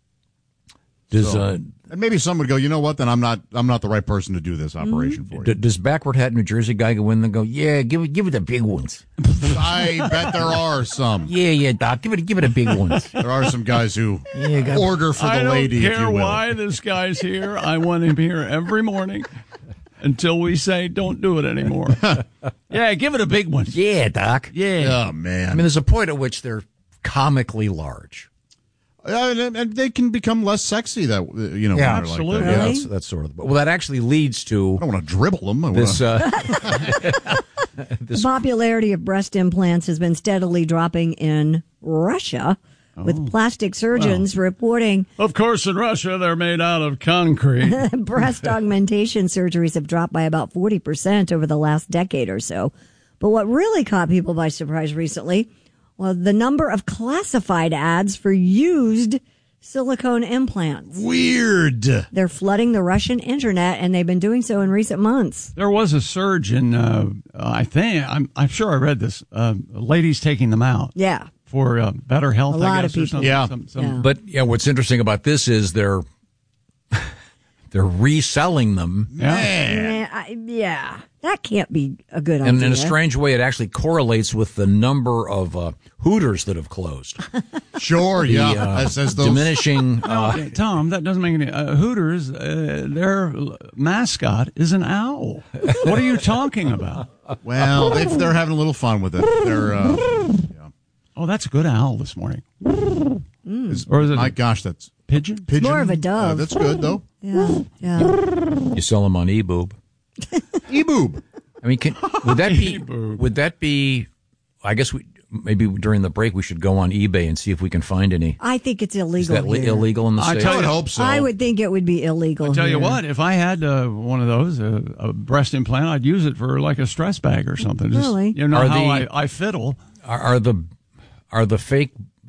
Does So- uh, and maybe some would go, you know what? Then I'm not. I'm not the right person to do this operation for you. d- does backward hat New Jersey guy go in and go, yeah, give it give it the big ones. I bet there are some. Yeah, yeah, doc, give it give it the big ones. There are some guys who Yeah, got- order for the I don't lady, care if you will. why this guy's here. I want him here every morning until we say don't do it anymore. Yeah, give it a big one. Yeah, doc. Yeah. Oh man. I mean, there's a point at which they're comically large. Uh, and, and they can become less sexy. That uh, you know. Yeah, when they're absolutely. Like that. Yeah, Yeah. that's that's sort of. Well, that actually leads to I don't want to dribble them. I this. wanna, Uh, The popularity of breast implants has been steadily dropping in Russia, with plastic surgeons reporting Of course, in Russia, they're made out of concrete. breast augmentation surgeries have dropped by about forty percent over the last decade or so. But what really caught people by surprise recently was the number of classified ads for used silicone implants. weird. They're flooding the Russian internet, and they've been doing so in recent months. There was a surge in, uh, I think, I'm, I'm sure I read this, uh, ladies taking them out Yeah. for uh, better health, A lot I of guess, or people. something. Yeah. Some, some, Yeah. but yeah, what's interesting about this is they're they're reselling them, Man. Yeah, I, yeah. That can't be a good and idea. in a strange way, it actually correlates with the number of uh, Hooters that have closed. Sure. The, Yeah. uh, as, as those. diminishing. Uh, Okay, Tom, that doesn't make any. Uh, Hooters, uh, their mascot is an owl. What are you talking about? Well, they, they're having a little fun with it. They're. Uh, yeah. Oh, that's a good owl this morning. Is- Or is it My a gosh, that's pigeon? pigeon. more of a Uh, dove. that's good though. Yeah, yeah. you sell them on eBoob. E-boob. I mean, can, would that be? Would that be? I guess we maybe during the break we should go on eBay and see if we can find any. I think it's Is illegal. that li- here. illegal in the I States? tell I would you- hope so. I would think it would be illegal. I tell you here. what, if I had uh, one of those, uh, a breast implant, I'd use it for like a stress bag or something. Just, Really? You know Are how the- I, I fiddle. Are, are the are the fake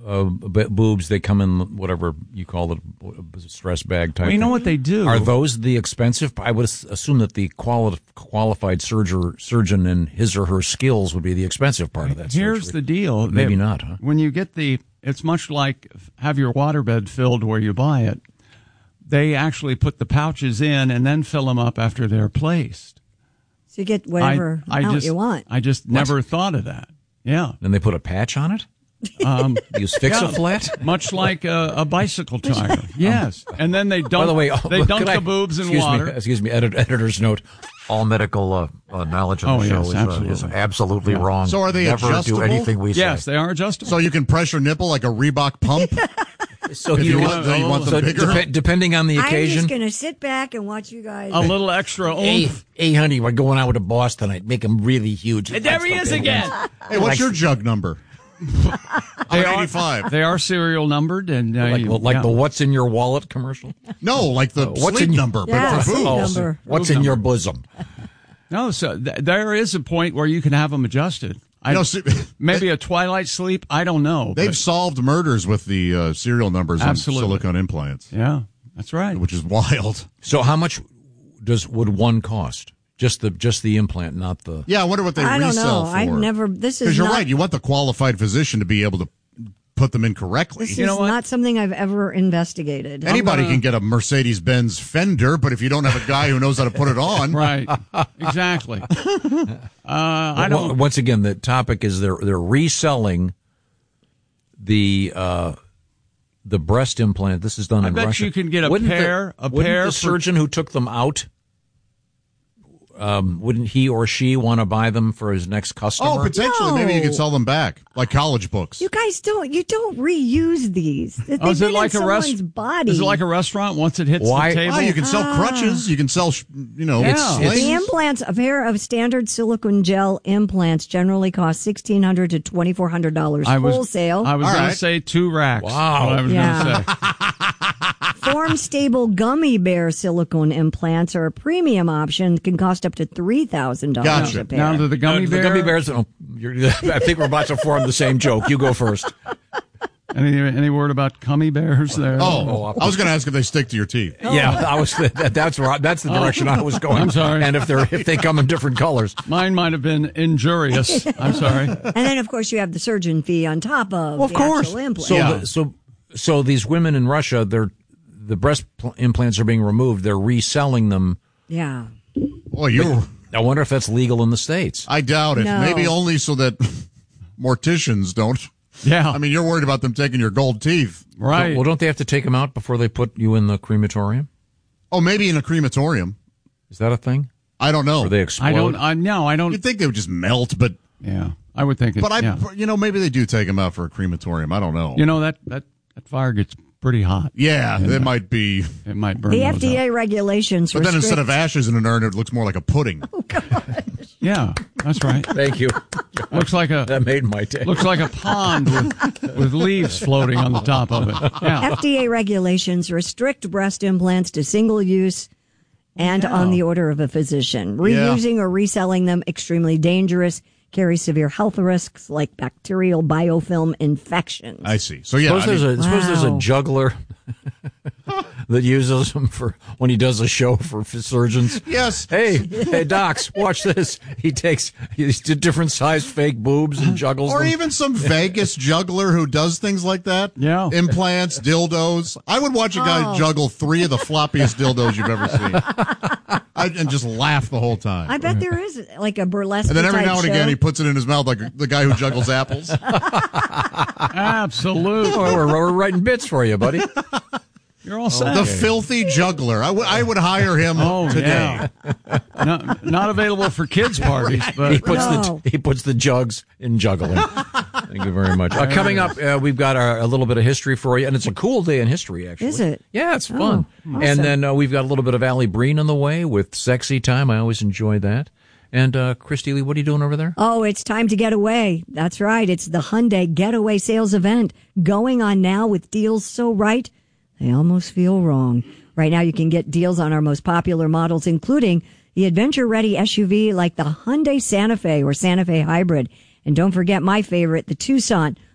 uh, b- boobs, they come in whatever you call it, stress bag type. Well, you know thing. what they do? Are those the expensive? I would assume that the quali- qualified surgeon, surgeon and his or her skills would be the expensive part of that. Here's surgery. the deal. Maybe They- not, huh? When you get the, it's much like have your waterbed filled where you buy it. They actually put the pouches in and then fill them up after they're placed. So you get whatever I, I amount just, you want. I just What? never thought of that. Yeah. Then they put a patch on it? Um, Use Fix-A-Flat? yeah, much like a, a bicycle tire. Yes. And then they dunk, By the way, they dunk could the I- boobs in excuse water. Me, excuse me, edit, editor's note. All medical uh, uh, knowledge on Oh, the show yes, is, uh, absolutely. is absolutely Yeah. wrong. So are they Never adjustable? do anything we say. Yes, they are adjustable. So you can press your nipple like a Reebok pump? So if you, you want, you want them so bigger? dep- depending on the I'm occasion. just going to sit back and watch you guys. A little extra Hey, oomph. hey, honey, we're going out with a boss tonight. Make them really huge. And there he is again. Hey, what's Like- your jug number? They I'm are, eighty-five. they are serial numbered. and uh, Like, you- like yeah. the "What's in your wallet" commercial. No, like the Uh, what's sleep in- number, Yeah, but for sleep boobs. number. What's Boob in your number. bosom? No, so th- there is a point where you can have them adjusted. I, You know, see- maybe a twilight sleep. I don't know. They've but- solved murders with the uh, serial numbers Absolutely. on silicone implants, yeah, that's right. which is wild. So, how much does would one cost? Just the just the implant, not the. Yeah, I wonder what they I don't resell know. for. I've never. This is Because you're not, right. You want the qualified physician to be able to put them in correctly. This You know is what? not something I've ever investigated. Anybody gonna- can get a Mercedes-Benz Fender, but if you don't have a guy who knows how to put it on, Right, exactly. Uh, I Well, don't. Once again, the topic is they're they're reselling the uh, the breast implant. This is done I in bet Russia. you can get a Wouldn't the- pair- a wouldn't pair the for- surgeon who took them out? Um, wouldn't he or she want to buy them for his next customer? oh, potentially maybe you No. could sell them back like college books. You guys don't. You don't reuse these. They've Oh, is been it like in a rest- someone's body. Is it like a restaurant once it hits Why- the table? Oh, you can sell Ah. crutches. You can sell, sh- you know, Yeah. slings. The implants, a pair of standard silicone gel implants, generally cost sixteen hundred to twenty four hundred dollars I was, wholesale. I was All going right. to say two racks. Wow. What I was Yeah. going to say. Form stable gummy bear silicone implants are a premium option. Can cost up to three thousand dollars Gotcha. a pair. Now to the gummy No, bear. The gummy bears. Oh, you're, I think we're about to form the same joke. You go first. Any any word about gummy bears there? Oh, I was going to ask if they stick to your teeth. Yeah, I was. That, that's where. I, that's the direction I was going. I'm sorry. And if they're if they come in different colors, Mine might have been injurious. I'm sorry. And then, of course, you have the surgeon fee on top of well, of the course. actual implant. So, Yeah. the, so, so these women in Russia, they're the breast pl- implants are being removed. They're reselling them. yeah. Well, you. I wonder if that's legal in the States. I doubt it. No. Maybe only so that morticians don't. Yeah. I mean, you're worried about them taking your gold teeth. Right. Well, don't they have to take them out before they put you in the crematorium? Oh, maybe in a crematorium. Is that a thing? I don't know. Or they explode? I don't. I no. I don't. You'd think they would just melt, but Yeah. I would think. It, but I, yeah. you know, maybe they do take them out for a crematorium. I don't know. You know that that that fire gets pretty hot. Yeah, And, it uh, might be. It might burn. The those F D A out. regulations But then instead of restrict- ashes in an urn, it looks more like a pudding. Yeah, that's right. Thank you. Looks like a That made my day. looks like a pond with, with leaves floating on the top of it. Yeah. F D A regulations restrict breast implants to single use and Yeah. on the order of a physician. Reusing or reselling them extremely dangerous, carry severe health risks like bacterial biofilm infections. I see. So yeah, Suppose, I there's, mean- a, suppose there's a Wow. juggler that uses them for when he does a show for surgeons. Yes. Hey, hey, docs, watch this. He takes he's different sized fake boobs and juggles or them. even some Vegas juggler who does things like that. Yeah. Implants, dildos. I would watch a guy Oh. juggle three of the floppiest dildos you've ever seen. I, and just laugh the whole time. I bet there is like a burlesque and then every type now and show. again he puts it in his mouth like the guy who juggles apples. Absolutely. Oh, we're, we're writing bits for you, buddy. You're all set. The filthy juggler. I, w- I would hire him Oh, today. yeah. not, not available for kids parties, but he puts No. the he puts the jugs in juggling. Thank you very much. Uh, coming up, uh, we've got our, a little bit of history for you, and it's a cool day in history. Actually, Is it? Yeah, it's fun. Oh, awesome. And then uh, we've got a little bit of Allie Breen on the way with Sexy Time. I always enjoy that. And uh, Christy Lee, what are you doing over there? Oh, it's time to get away. That's right. It's the Hyundai Getaway Sales Event going on now with deals so right, they almost feel wrong. Right now, you can get deals on our most popular models, including the adventure-ready S U V like the Hyundai Santa Fe or Santa Fe Hybrid. And don't forget my favorite, the Tucson,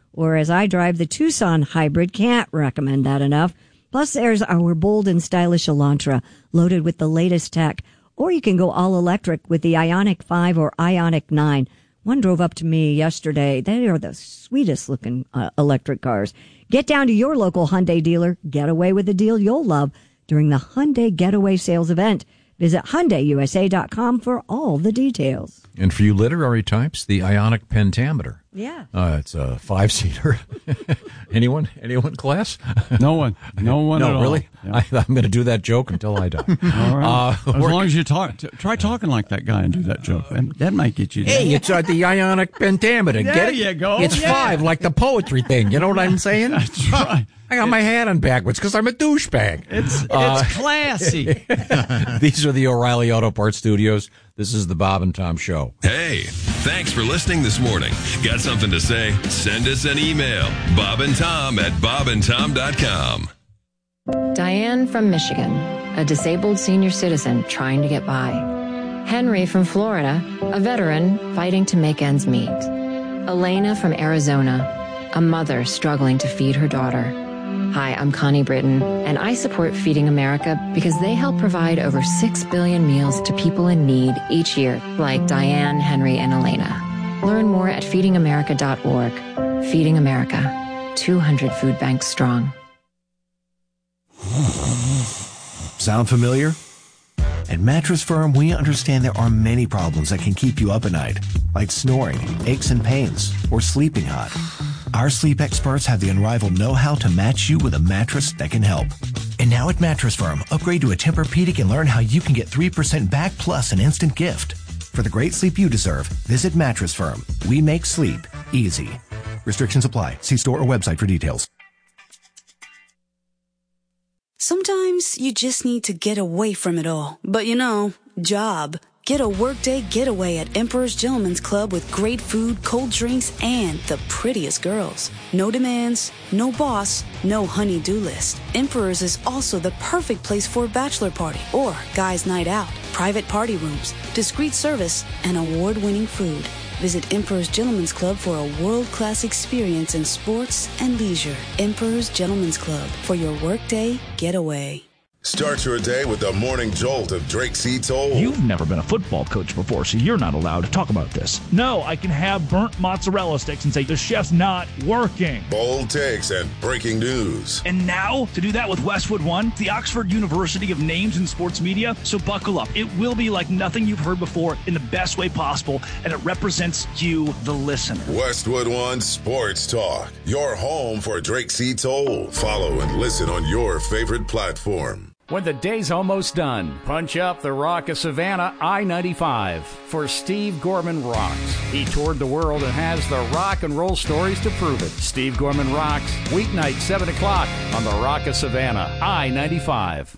or as I drive the Tucson hybrid, can't recommend that enough. Plus, there's our bold and stylish Elantra, loaded with the latest tech. Or you can go all electric with the Ioniq five or Ioniq nine. One drove up to me yesterday. They are the sweetest looking uh, electric cars. Get down to your local Hyundai dealer. Get away with the deal you'll love during the Hyundai Getaway Sales event. Visit Hyundai U S A dot com for all the details. And for you literary types, the Ioniq Pentameter. Yeah. Uh, it's a five-seater. Anyone? Anyone, class? No one. No one no, at all. really? Yeah. I, I'm going to do that joke until I die. All right. Uh, as long as you talk, t- try talking like that guy and do that joke. And that might get you. Hey, it's uh, the Ioniq Pentameter. There Get it? you go. It's Yeah. five, like the poetry thing. You know what I'm saying? That's right. I got my hat on backwards because I'm a douchebag. It's Uh, it's classy. These are the O'Reilly Auto Parts Studios. This is the Bob and Tom Show. Hey, thanks for listening this morning. Got something to say? Send us an email. Bob and Tom at bob and tom dot com. Diane from Michigan, a disabled senior citizen trying to get by. Henry from Florida, a veteran fighting to make ends meet. Elena from Arizona, a mother struggling to feed her daughter. Hi, I'm Connie Britton, and I support Feeding America because they help provide over six billion meals to people in need each year, like Diane, Henry, and Elena. Learn more at feeding america dot org. Feeding America, two hundred food banks strong. Sound familiar? At Mattress Firm, we understand there are many problems that can keep you up at night, like snoring, aches and pains, or sleeping hot. Our sleep experts have the unrivaled know-how to match you with a mattress that can help. And now at Mattress Firm, upgrade to a Tempur-Pedic and learn how you can get three percent back plus an instant gift. For the great sleep you deserve, visit Mattress Firm. We make sleep easy. Restrictions apply. See store or website for details. Sometimes you just need to get away from it all. But you know, job. Get a workday getaway at Emperor's Gentleman's Club with great food, cold drinks, and the prettiest girls. No demands, no boss, no honey-do list. Emperor's is also the perfect place for a bachelor party or guys' night out. Private party rooms, discreet service, and award-winning food. Visit Emperor's Gentleman's Club for a world-class experience in sports and leisure. Emperor's Gentleman's Club for your workday getaway. Start your day with the morning jolt of Drake C. Toll. You've never been a football coach before, so you're not allowed to talk about this. No, I can have burnt mozzarella sticks and say the chef's not working. Bold takes and breaking news. And now, to do that with Westwood One, the Oxford University of Names in Sports Media. So buckle up. It will be like nothing you've heard before in the best way possible, and it represents you, the listener. Westwood One Sports Talk, your home for Drake C. Toll. Follow and listen on your favorite platform. When the day's almost done, punch up the Rock of Savannah I ninety-five for Steve Gorman Rocks. He toured the world and has the rock and roll stories to prove it. Steve Gorman Rocks, weeknight seven o'clock on the Rock of Savannah I ninety-five.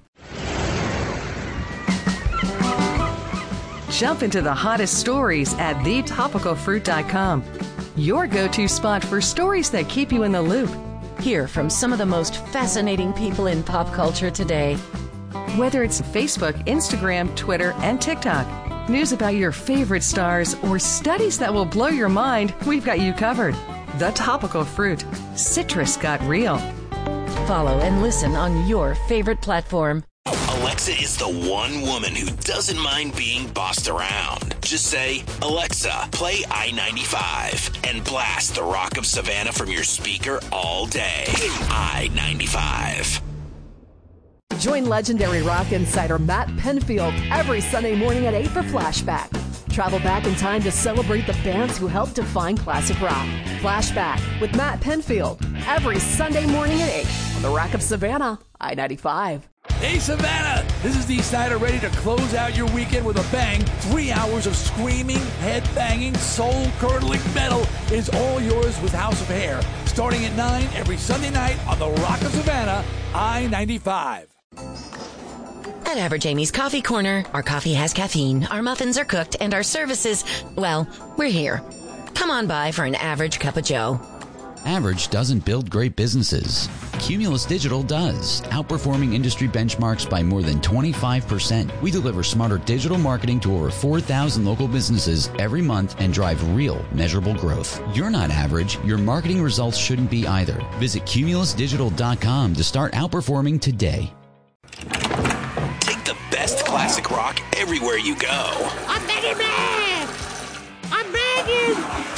Jump into the hottest stories at the topical fruit dot com. Your go-to spot for stories that keep you in the loop. Hear from some of the most fascinating people in pop culture today. Whether it's Facebook, Instagram, Twitter, and TikTok, news about your favorite stars, or studies that will blow your mind, we've got you covered. The Topical Fruit. Citrus got real. Follow and listen on your favorite platform. Alexa is the one woman who doesn't mind being bossed around. Just say, Alexa, play I ninety-five and blast the Rock of Savannah from your speaker all day. I ninety-five. Join legendary rock insider Matt Penfield every Sunday morning at eight for Flashback. Travel back in time to celebrate the bands who helped define classic rock. Flashback with Matt Penfield every Sunday morning at eight on the Rock of Savannah, I ninety-five. Hey, Savannah! This is Dee Snider ready to close out your weekend with a bang. Three hours of screaming, head-banging, soul-curdling metal is all yours with House of Hair. Starting at nine every Sunday night on the Rock of Savannah, I ninety-five. At Average Amy's Coffee Corner, our coffee has caffeine, our muffins are cooked, and our services, well, we're here. Come on by for an average cup of joe. Average doesn't build great businesses. Cumulus Digital does, outperforming industry benchmarks by more than twenty-five percent. We deliver smarter digital marketing to over four thousand local businesses every month and drive real, measurable growth. You're not average. Your marketing results shouldn't be either. Visit cumulus digital dot com to start outperforming today. Take the best classic rock everywhere you go. I'm begging, man! I'm begging!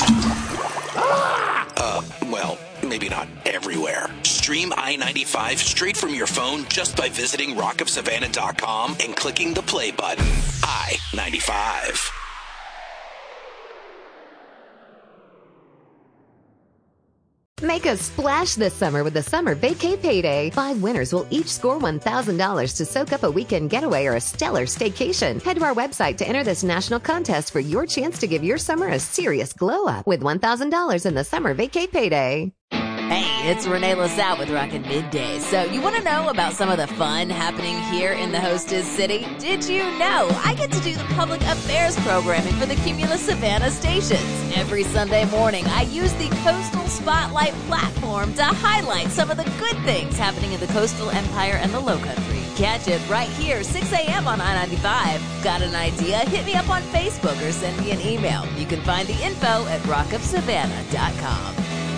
Ah! Uh, well, maybe not everywhere. Stream I ninety-five straight from your phone just by visiting rock of savannah dot com and clicking the play button. I ninety-five. Make a splash this summer with the Summer Vacay Payday. Five winners will each score one thousand dollars to soak up a weekend getaway or a stellar staycation. Head to our website to enter this national contest for your chance to give your summer a serious glow up with one thousand dollars in the Summer Vacay Payday. Hey, it's Renee LaSalle with Rockin' Midday. So you want to know about some of the fun happening here in the hostess city? Did you know I get to do the public affairs programming for the Cumulus Savannah stations? Every Sunday morning, I use the Coastal Spotlight platform to highlight some of the good things happening in the coastal empire and the Lowcountry. Catch it right here, six a.m. on I ninety-five. Got an idea? Hit me up on Facebook or send me an email. You can find the info at rock of savannah dot com.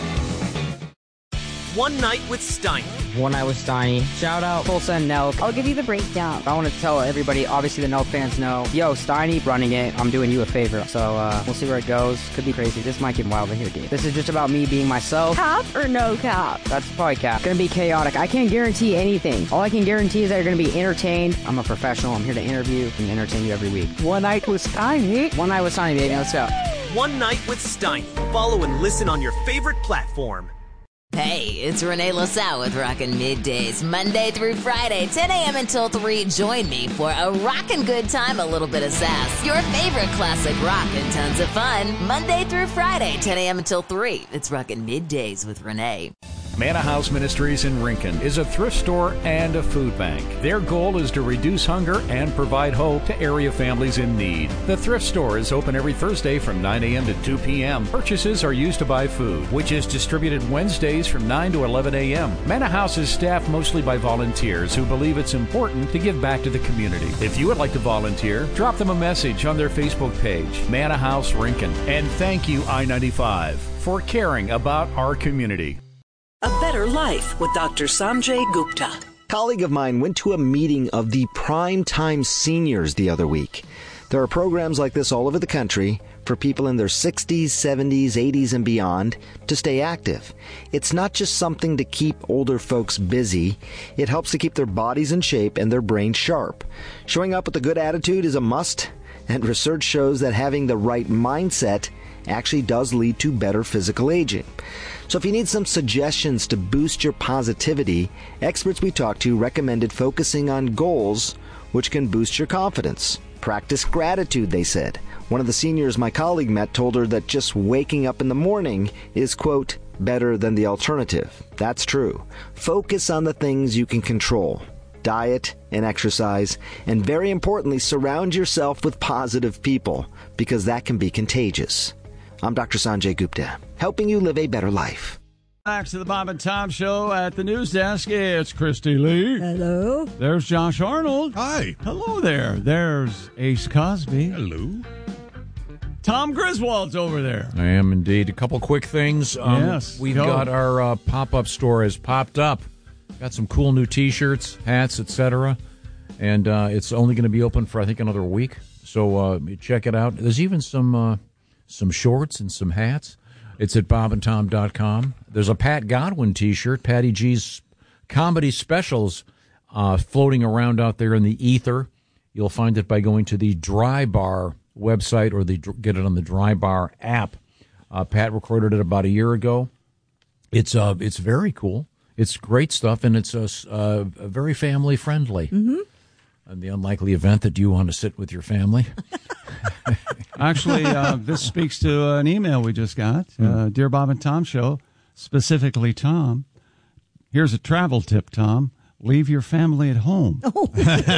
One Night with Steiny. One Night with Steiny. Shout out Full Send Nelk. I'll give you the breakdown. I want to tell everybody, obviously the Nelk fans know, yo, Steiny running it. I'm doing you a favor. So uh, we'll see where it goes. Could be crazy. This might get wild in here, dude. This is just about me being myself. Cap or no cap? That's probably cap. Gonna be chaotic. I can't guarantee anything. All I can guarantee is that you're gonna be entertained. I'm a professional. I'm here to interview and entertain you every week. One Night with Steiny. One Night with Steiny, baby. Let's go. One Night with Steiny. Follow and listen on your favorite platform. Hey, it's Renee LaSalle with Rockin' Middays, Monday through Friday, ten a.m. until three. Join me for a rockin' good time, a little bit of sass, your favorite classic rock, and tons of fun. Monday through Friday, ten a.m. until three. It's Rockin' Middays with Renee. Manna House Ministries in Rincon is a thrift store and a food bank. Their goal is to reduce hunger and provide hope to area families in need. The thrift store is open every Thursday from nine a.m. to two p.m. Purchases are used to buy food, which is distributed Wednesdays from nine to eleven a.m. Manna House is staffed mostly by volunteers who believe it's important to give back to the community. If you would like to volunteer, drop them a message on their Facebook page, Manna House Rincon. And thank you, I ninety-five, for caring about our community. A Better Life with Doctor Sanjay Gupta. A colleague of mine went to a meeting of the Prime Time Seniors the other week. There are programs like this all over the country for people in their sixties, seventies, eighties, and beyond to stay active. It's not just something to keep older folks busy. It helps to keep their bodies in shape and their brains sharp. Showing up with a good attitude is a must, and research shows that having the right mindset actually does lead to better physical aging. So if you need some suggestions to boost your positivity, experts we talked to recommended focusing on goals which can boost your confidence. Practice gratitude, they said. One of the seniors my colleague met told her that just waking up in the morning is, quote, better than the alternative. That's true. Focus on the things you can control. Diet and exercise, and very importantly, surround yourself with positive people, because that can be contagious. I'm Doctor Sanjay Gupta, helping you live a better life. Back to the Bob and Tom Show at the news desk. It's Christy Lee. Hello. There's Josh Arnold. Hi. Hello there. There's Ace Cosby. Hello. Tom Griswold's over there. I am indeed. A couple quick things. Um, yes. We've go. got our uh, pop-up store has popped up. Got some cool new T-shirts, hats, et cetera. And uh, it's only going to be open for, I think, another week. So uh, check it out. There's even some uh, some shorts and some hats. It's at bob and tom dot com. There's a Pat Godwin T-shirt, Patty G's comedy specials, uh, floating around out there in the ether. You'll find it by going to the Dry Bar website or the get it on the Dry Bar app. Uh, Pat recorded it about a year ago. It's uh, it's very cool. It's great stuff, and it's uh, uh, very family friendly. Mm-hmm. In the unlikely event that you want to sit with your family. Actually, uh, this speaks to an email we just got. Uh, Dear Bob and Tom Show, specifically Tom. Here's a travel tip, Tom. Leave your family at home. Oh.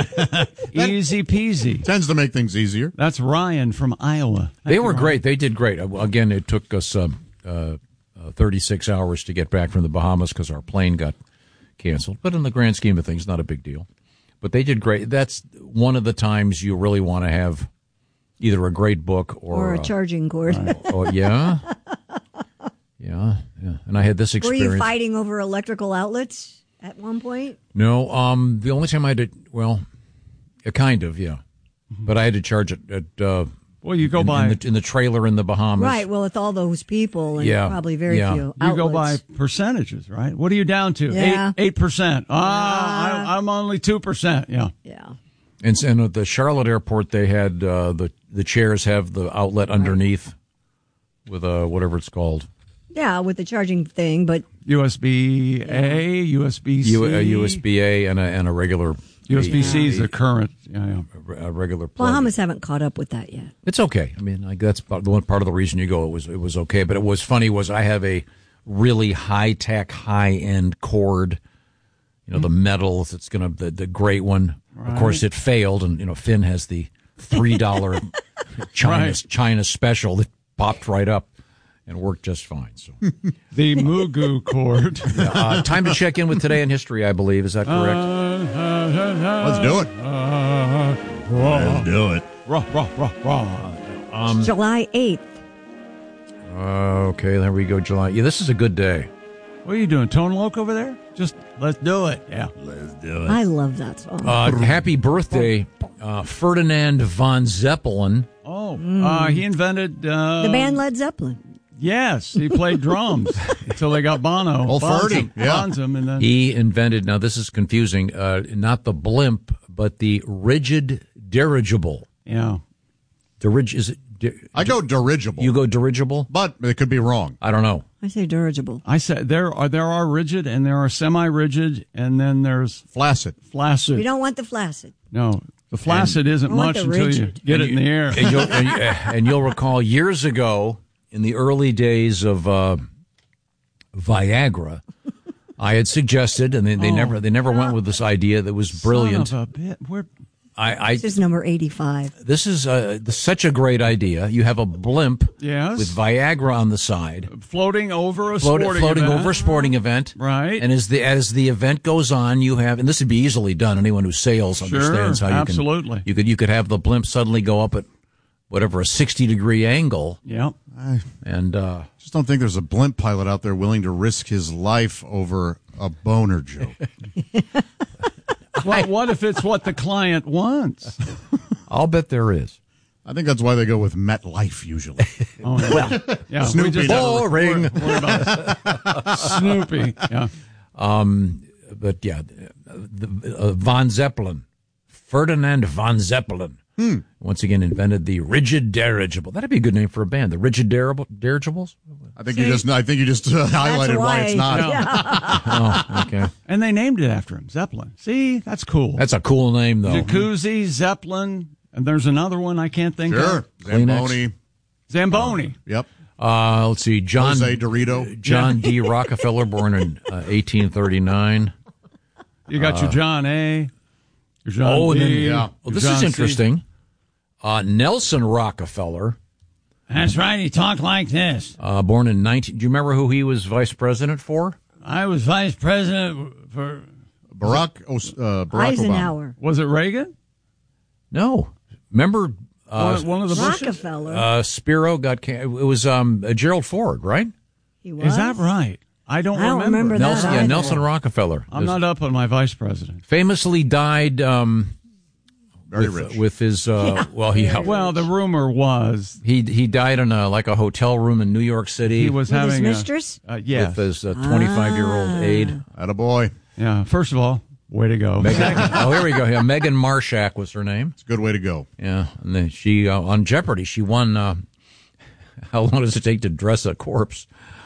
Easy peasy. Tends to make things easier. That's Ryan from Iowa. Thank they you, were Ryan. great. They did great. Again, it took us uh, uh, uh, thirty-six hours to get back from the Bahamas because our plane got canceled, but in the grand scheme of things, not a big deal. But they did great. That's one of the times you really want to have either a great book or, or a charging cord. Uh, oh, yeah. Yeah, yeah. And I had this experience. Were you fighting over electrical outlets at one point? No, um, the only time I did, well, uh, kind of, yeah. But I had to charge it at, uh, well, you go in, by in the, in the trailer in the Bahamas. Right, well, with all those people and Yeah, probably very yeah. few You outlets. go by percentages, right? What are you down to? Yeah. Eight, eight percent. Ah, I, I'm only two percent. Yeah. Yeah. And, and at the Charlotte airport, they had uh, the the chairs have the outlet underneath with a whatever it's called. Yeah, with the charging thing, but U S B A, U S B C. U, a U S B A and a, and a regular. U S B C is the current. Yeah, yeah. A, a regular plug. Bahamas haven't caught up with that yet. It's okay. I mean, like, that's about the one part of the reason you go. It was it was okay. But it was funny was I have a really high tech, high end cord. You know, the metal. It's gonna the the great one. Right. Of course, it failed, and you know, Finn has the three dollar China Right. China special that popped right up and worked just fine. So the Mugu cord. Yeah, uh, time to check in with Today in History, I believe. Is that correct? Let's do it. Let's do it. Rah, rah, rah, rah. Um, July eighth. Uh, okay, there we go. July. Yeah, this is a good day. What are you doing? Tone Loc over there? Just let's do it. Yeah. Let's do I love that song. Uh, happy birthday, uh, Ferdinand von Zeppelin. Oh, uh, he invented uh, the band Led Zeppelin. Yes, he played drums until they got Bono. Old Ferdy, yeah. Bonds him, and then He invented, now this is confusing, uh, not the blimp, but the rigid dirigible. yeah. Dirig- is it? Di- I go dirigible, you go dirigible? but it could be wrong. I don't know. I say dirigible. I said there are there are rigid and there are semi-rigid and then there's Flaccid. flaccid. We don't want the flaccid. No, the flaccid isn't I want much the until you rigid. get And it in the air. And you'll, and, you- and you'll recall years ago, in the early days of uh, Viagra, I had suggested, and they, they Oh. never they never went with this idea that was brilliant. Son of a bit. We're, I, I This is number eighty-five. this is uh, such a great idea. You have a blimp Yes. with Viagra on the side, floating over a float, sporting floating event. over a sporting event, Right. And as the as the event goes on, you have, and this would be easily done. Anyone who sails understands how you absolutely. can. You could you could have the blimp suddenly go up at whatever a sixty degree angle, Yep. I and uh, just don't think there's a blimp pilot out there willing to risk his life over a boner joke. Well, what if it's what the client wants? I'll bet there is. I think that's why they go with MetLife usually. Oh, yeah. Well, yeah, we Snoopy just- never- Boring. We're, we're about Snoopy. Yeah. Um, but yeah, the, uh, von Zeppelin, Ferdinand von Zeppelin, Hmm. once again invented the rigid dirigible. That'd be a good name for a band. The rigid dirigible, dirigibles. I think you just I think you just uh, highlighted why. why. it's not. Oh, okay. And they named it after him, Zeppelin. See, that's cool. That's a cool name, though. Jacuzzi, Zeppelin, and there's another one I can't think Sure. of. Zamboni. Zamboni. Yep. Uh, let's see, John Jose Dorito. John D. Rockefeller, born in uh, eighteen thirty-nine. You got your Uh, John A. Your John oh, and B. then yeah. Well, your this John is C. interesting. Uh, Nelson Rockefeller, That's right. He talked like this. uh, born in nineteen. Do you remember who he was vice president for? I was vice president for. Barack, Os- uh, Barack Obama. Eisenhower. Was it Reagan? No, remember uh, one, one of the Bushes? Rockefeller. uh, Spiro got. Can- it was um, uh, Gerald Ford, right? he was? Is that right? I don't I don't remember. remember that. Nelson, yeah, either. Nelson Rockefeller. I'm not up on my vice president. Famously died um, Very with, rich. with his. Uh, well, he Well, the rumor was he he died in a like a hotel room in New York City. he was With his having a- mistress? Uh, yes. with his twenty-five year old aide. Attaboy. Yeah. First of all, way to go. Megan, oh, here we go. Yeah, Megan Marshak was her name. It's a good way to go. Yeah, and then she uh, on Jeopardy. She won. Uh, how long does it take to dress a corpse?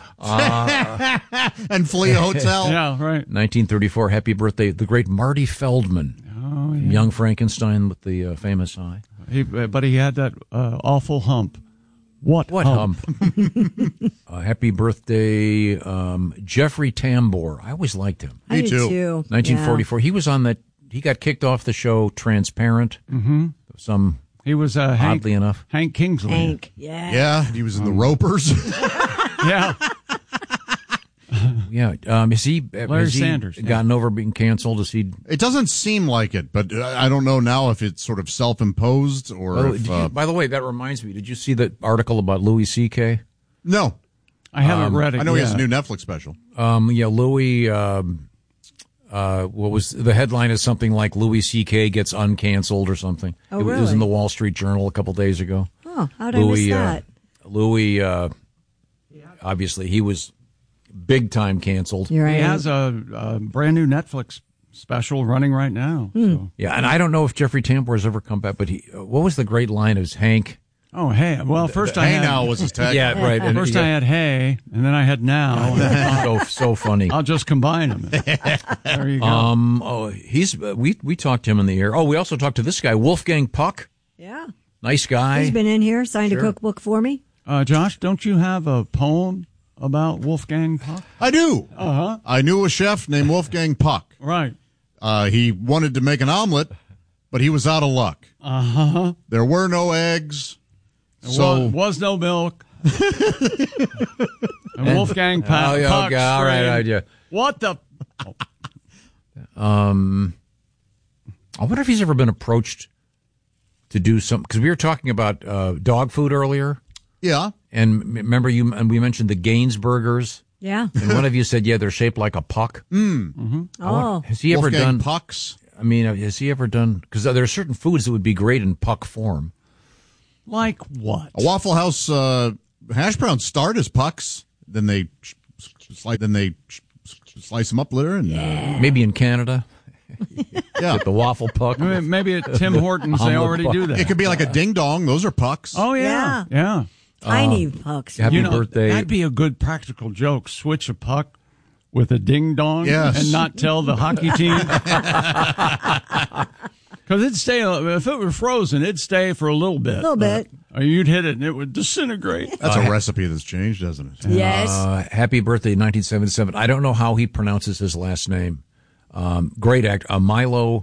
Uh, And flee a hotel. Yeah, right. nineteen thirty-four. Happy birthday, the great Marty Feldman, Oh, yeah. Young Frankenstein with the uh, famous eye. He, but he had that uh, awful hump. What, What hump? hump? uh, happy birthday, um, Jeffrey Tambor. I always liked him. I Me did too. too. nineteen forty-four. He was on that. He got kicked off the show Transparent. Mm-hmm. Some He was uh, Hank, oddly enough. Hank Kingsley. Yeah. Hank. Yeah. Yeah, he was in the Ropers. Yeah. Yeah. Um, is he, Larry has he Sanders, yeah. gotten over being canceled? Is he? It doesn't seem like it, but I don't know now if it's sort of self-imposed or Oh, if. did Uh, you, by the way, that reminds me. Did you see that article about Louis C K? no. I haven't Um, read it I know yet. he has a new Netflix special. Um, yeah, Louis. Um, uh, what was the headline? Is something like Louis C K gets uncanceled or something? Oh, it, was- it was really? in the Wall Street Journal a couple days ago. Oh, how did I Louis, miss that? Uh, Louis. Uh, obviously, he was big time canceled. You're right. He has a, a brand new Netflix special running right now. Hmm. So. Yeah, and I don't know if Jeffrey Tambor has ever come back, but he. Uh, what was the great line of Hank? Oh, hey. Well, first I Hey had... now was his tag. Yeah, right. And First yeah. I had hey, and then I had now. so so funny. I'll just combine them. There you go. Um. Oh, he's uh, we we talked to him in the air. Oh, we also talked to this guy, Wolfgang Puck. Yeah. Nice guy. He's been in here, signed Sure. a cookbook for me. Uh, Josh, don't you have a poem about Wolfgang Puck? I do. Uh-huh. I knew a chef named Wolfgang Puck. Right. Uh, he wanted to make an omelet, but he was out of luck. Uh-huh. There were no eggs. There So was, was no milk. and Wolfgang Puck. Oh, yeah, Puck okay, all right, screamed, all right, yeah. What the? Um, I wonder if he's ever been approached to do some, because we were talking about uh, dog food earlier. Yeah. And m- remember you, and we mentioned the Gaines burgers. Yeah. And one of you said, yeah, they're shaped like a puck. Mm. Mm-hmm. Oh. Has he ever Wolfgang done Pucks? I mean, has he ever done, because there are certain foods that would be great in puck form. Like what? A Waffle House uh, hash browns start as pucks, then they slice, then they slice them up later, and uh, Maybe in Canada. yeah, With the waffle puck. Maybe at Tim Hortons they Omelet already puck. do that. it could be like a ding dong. Those are pucks. Oh, yeah. Yeah. Tiny pucks. Happy You know, birthday. that'd be a good practical joke. Switch a puck with a ding dong Yes. and not tell the hockey team. Because it'd stay, if it were frozen, it'd stay for a little bit. A little bit. Or you'd hit it and it would disintegrate. That's a recipe that's changed, hasn't it? Yes. Uh, happy birthday, nineteen seventy-seven. I don't know how he pronounces his last name. Um, great actor. Uh, Milo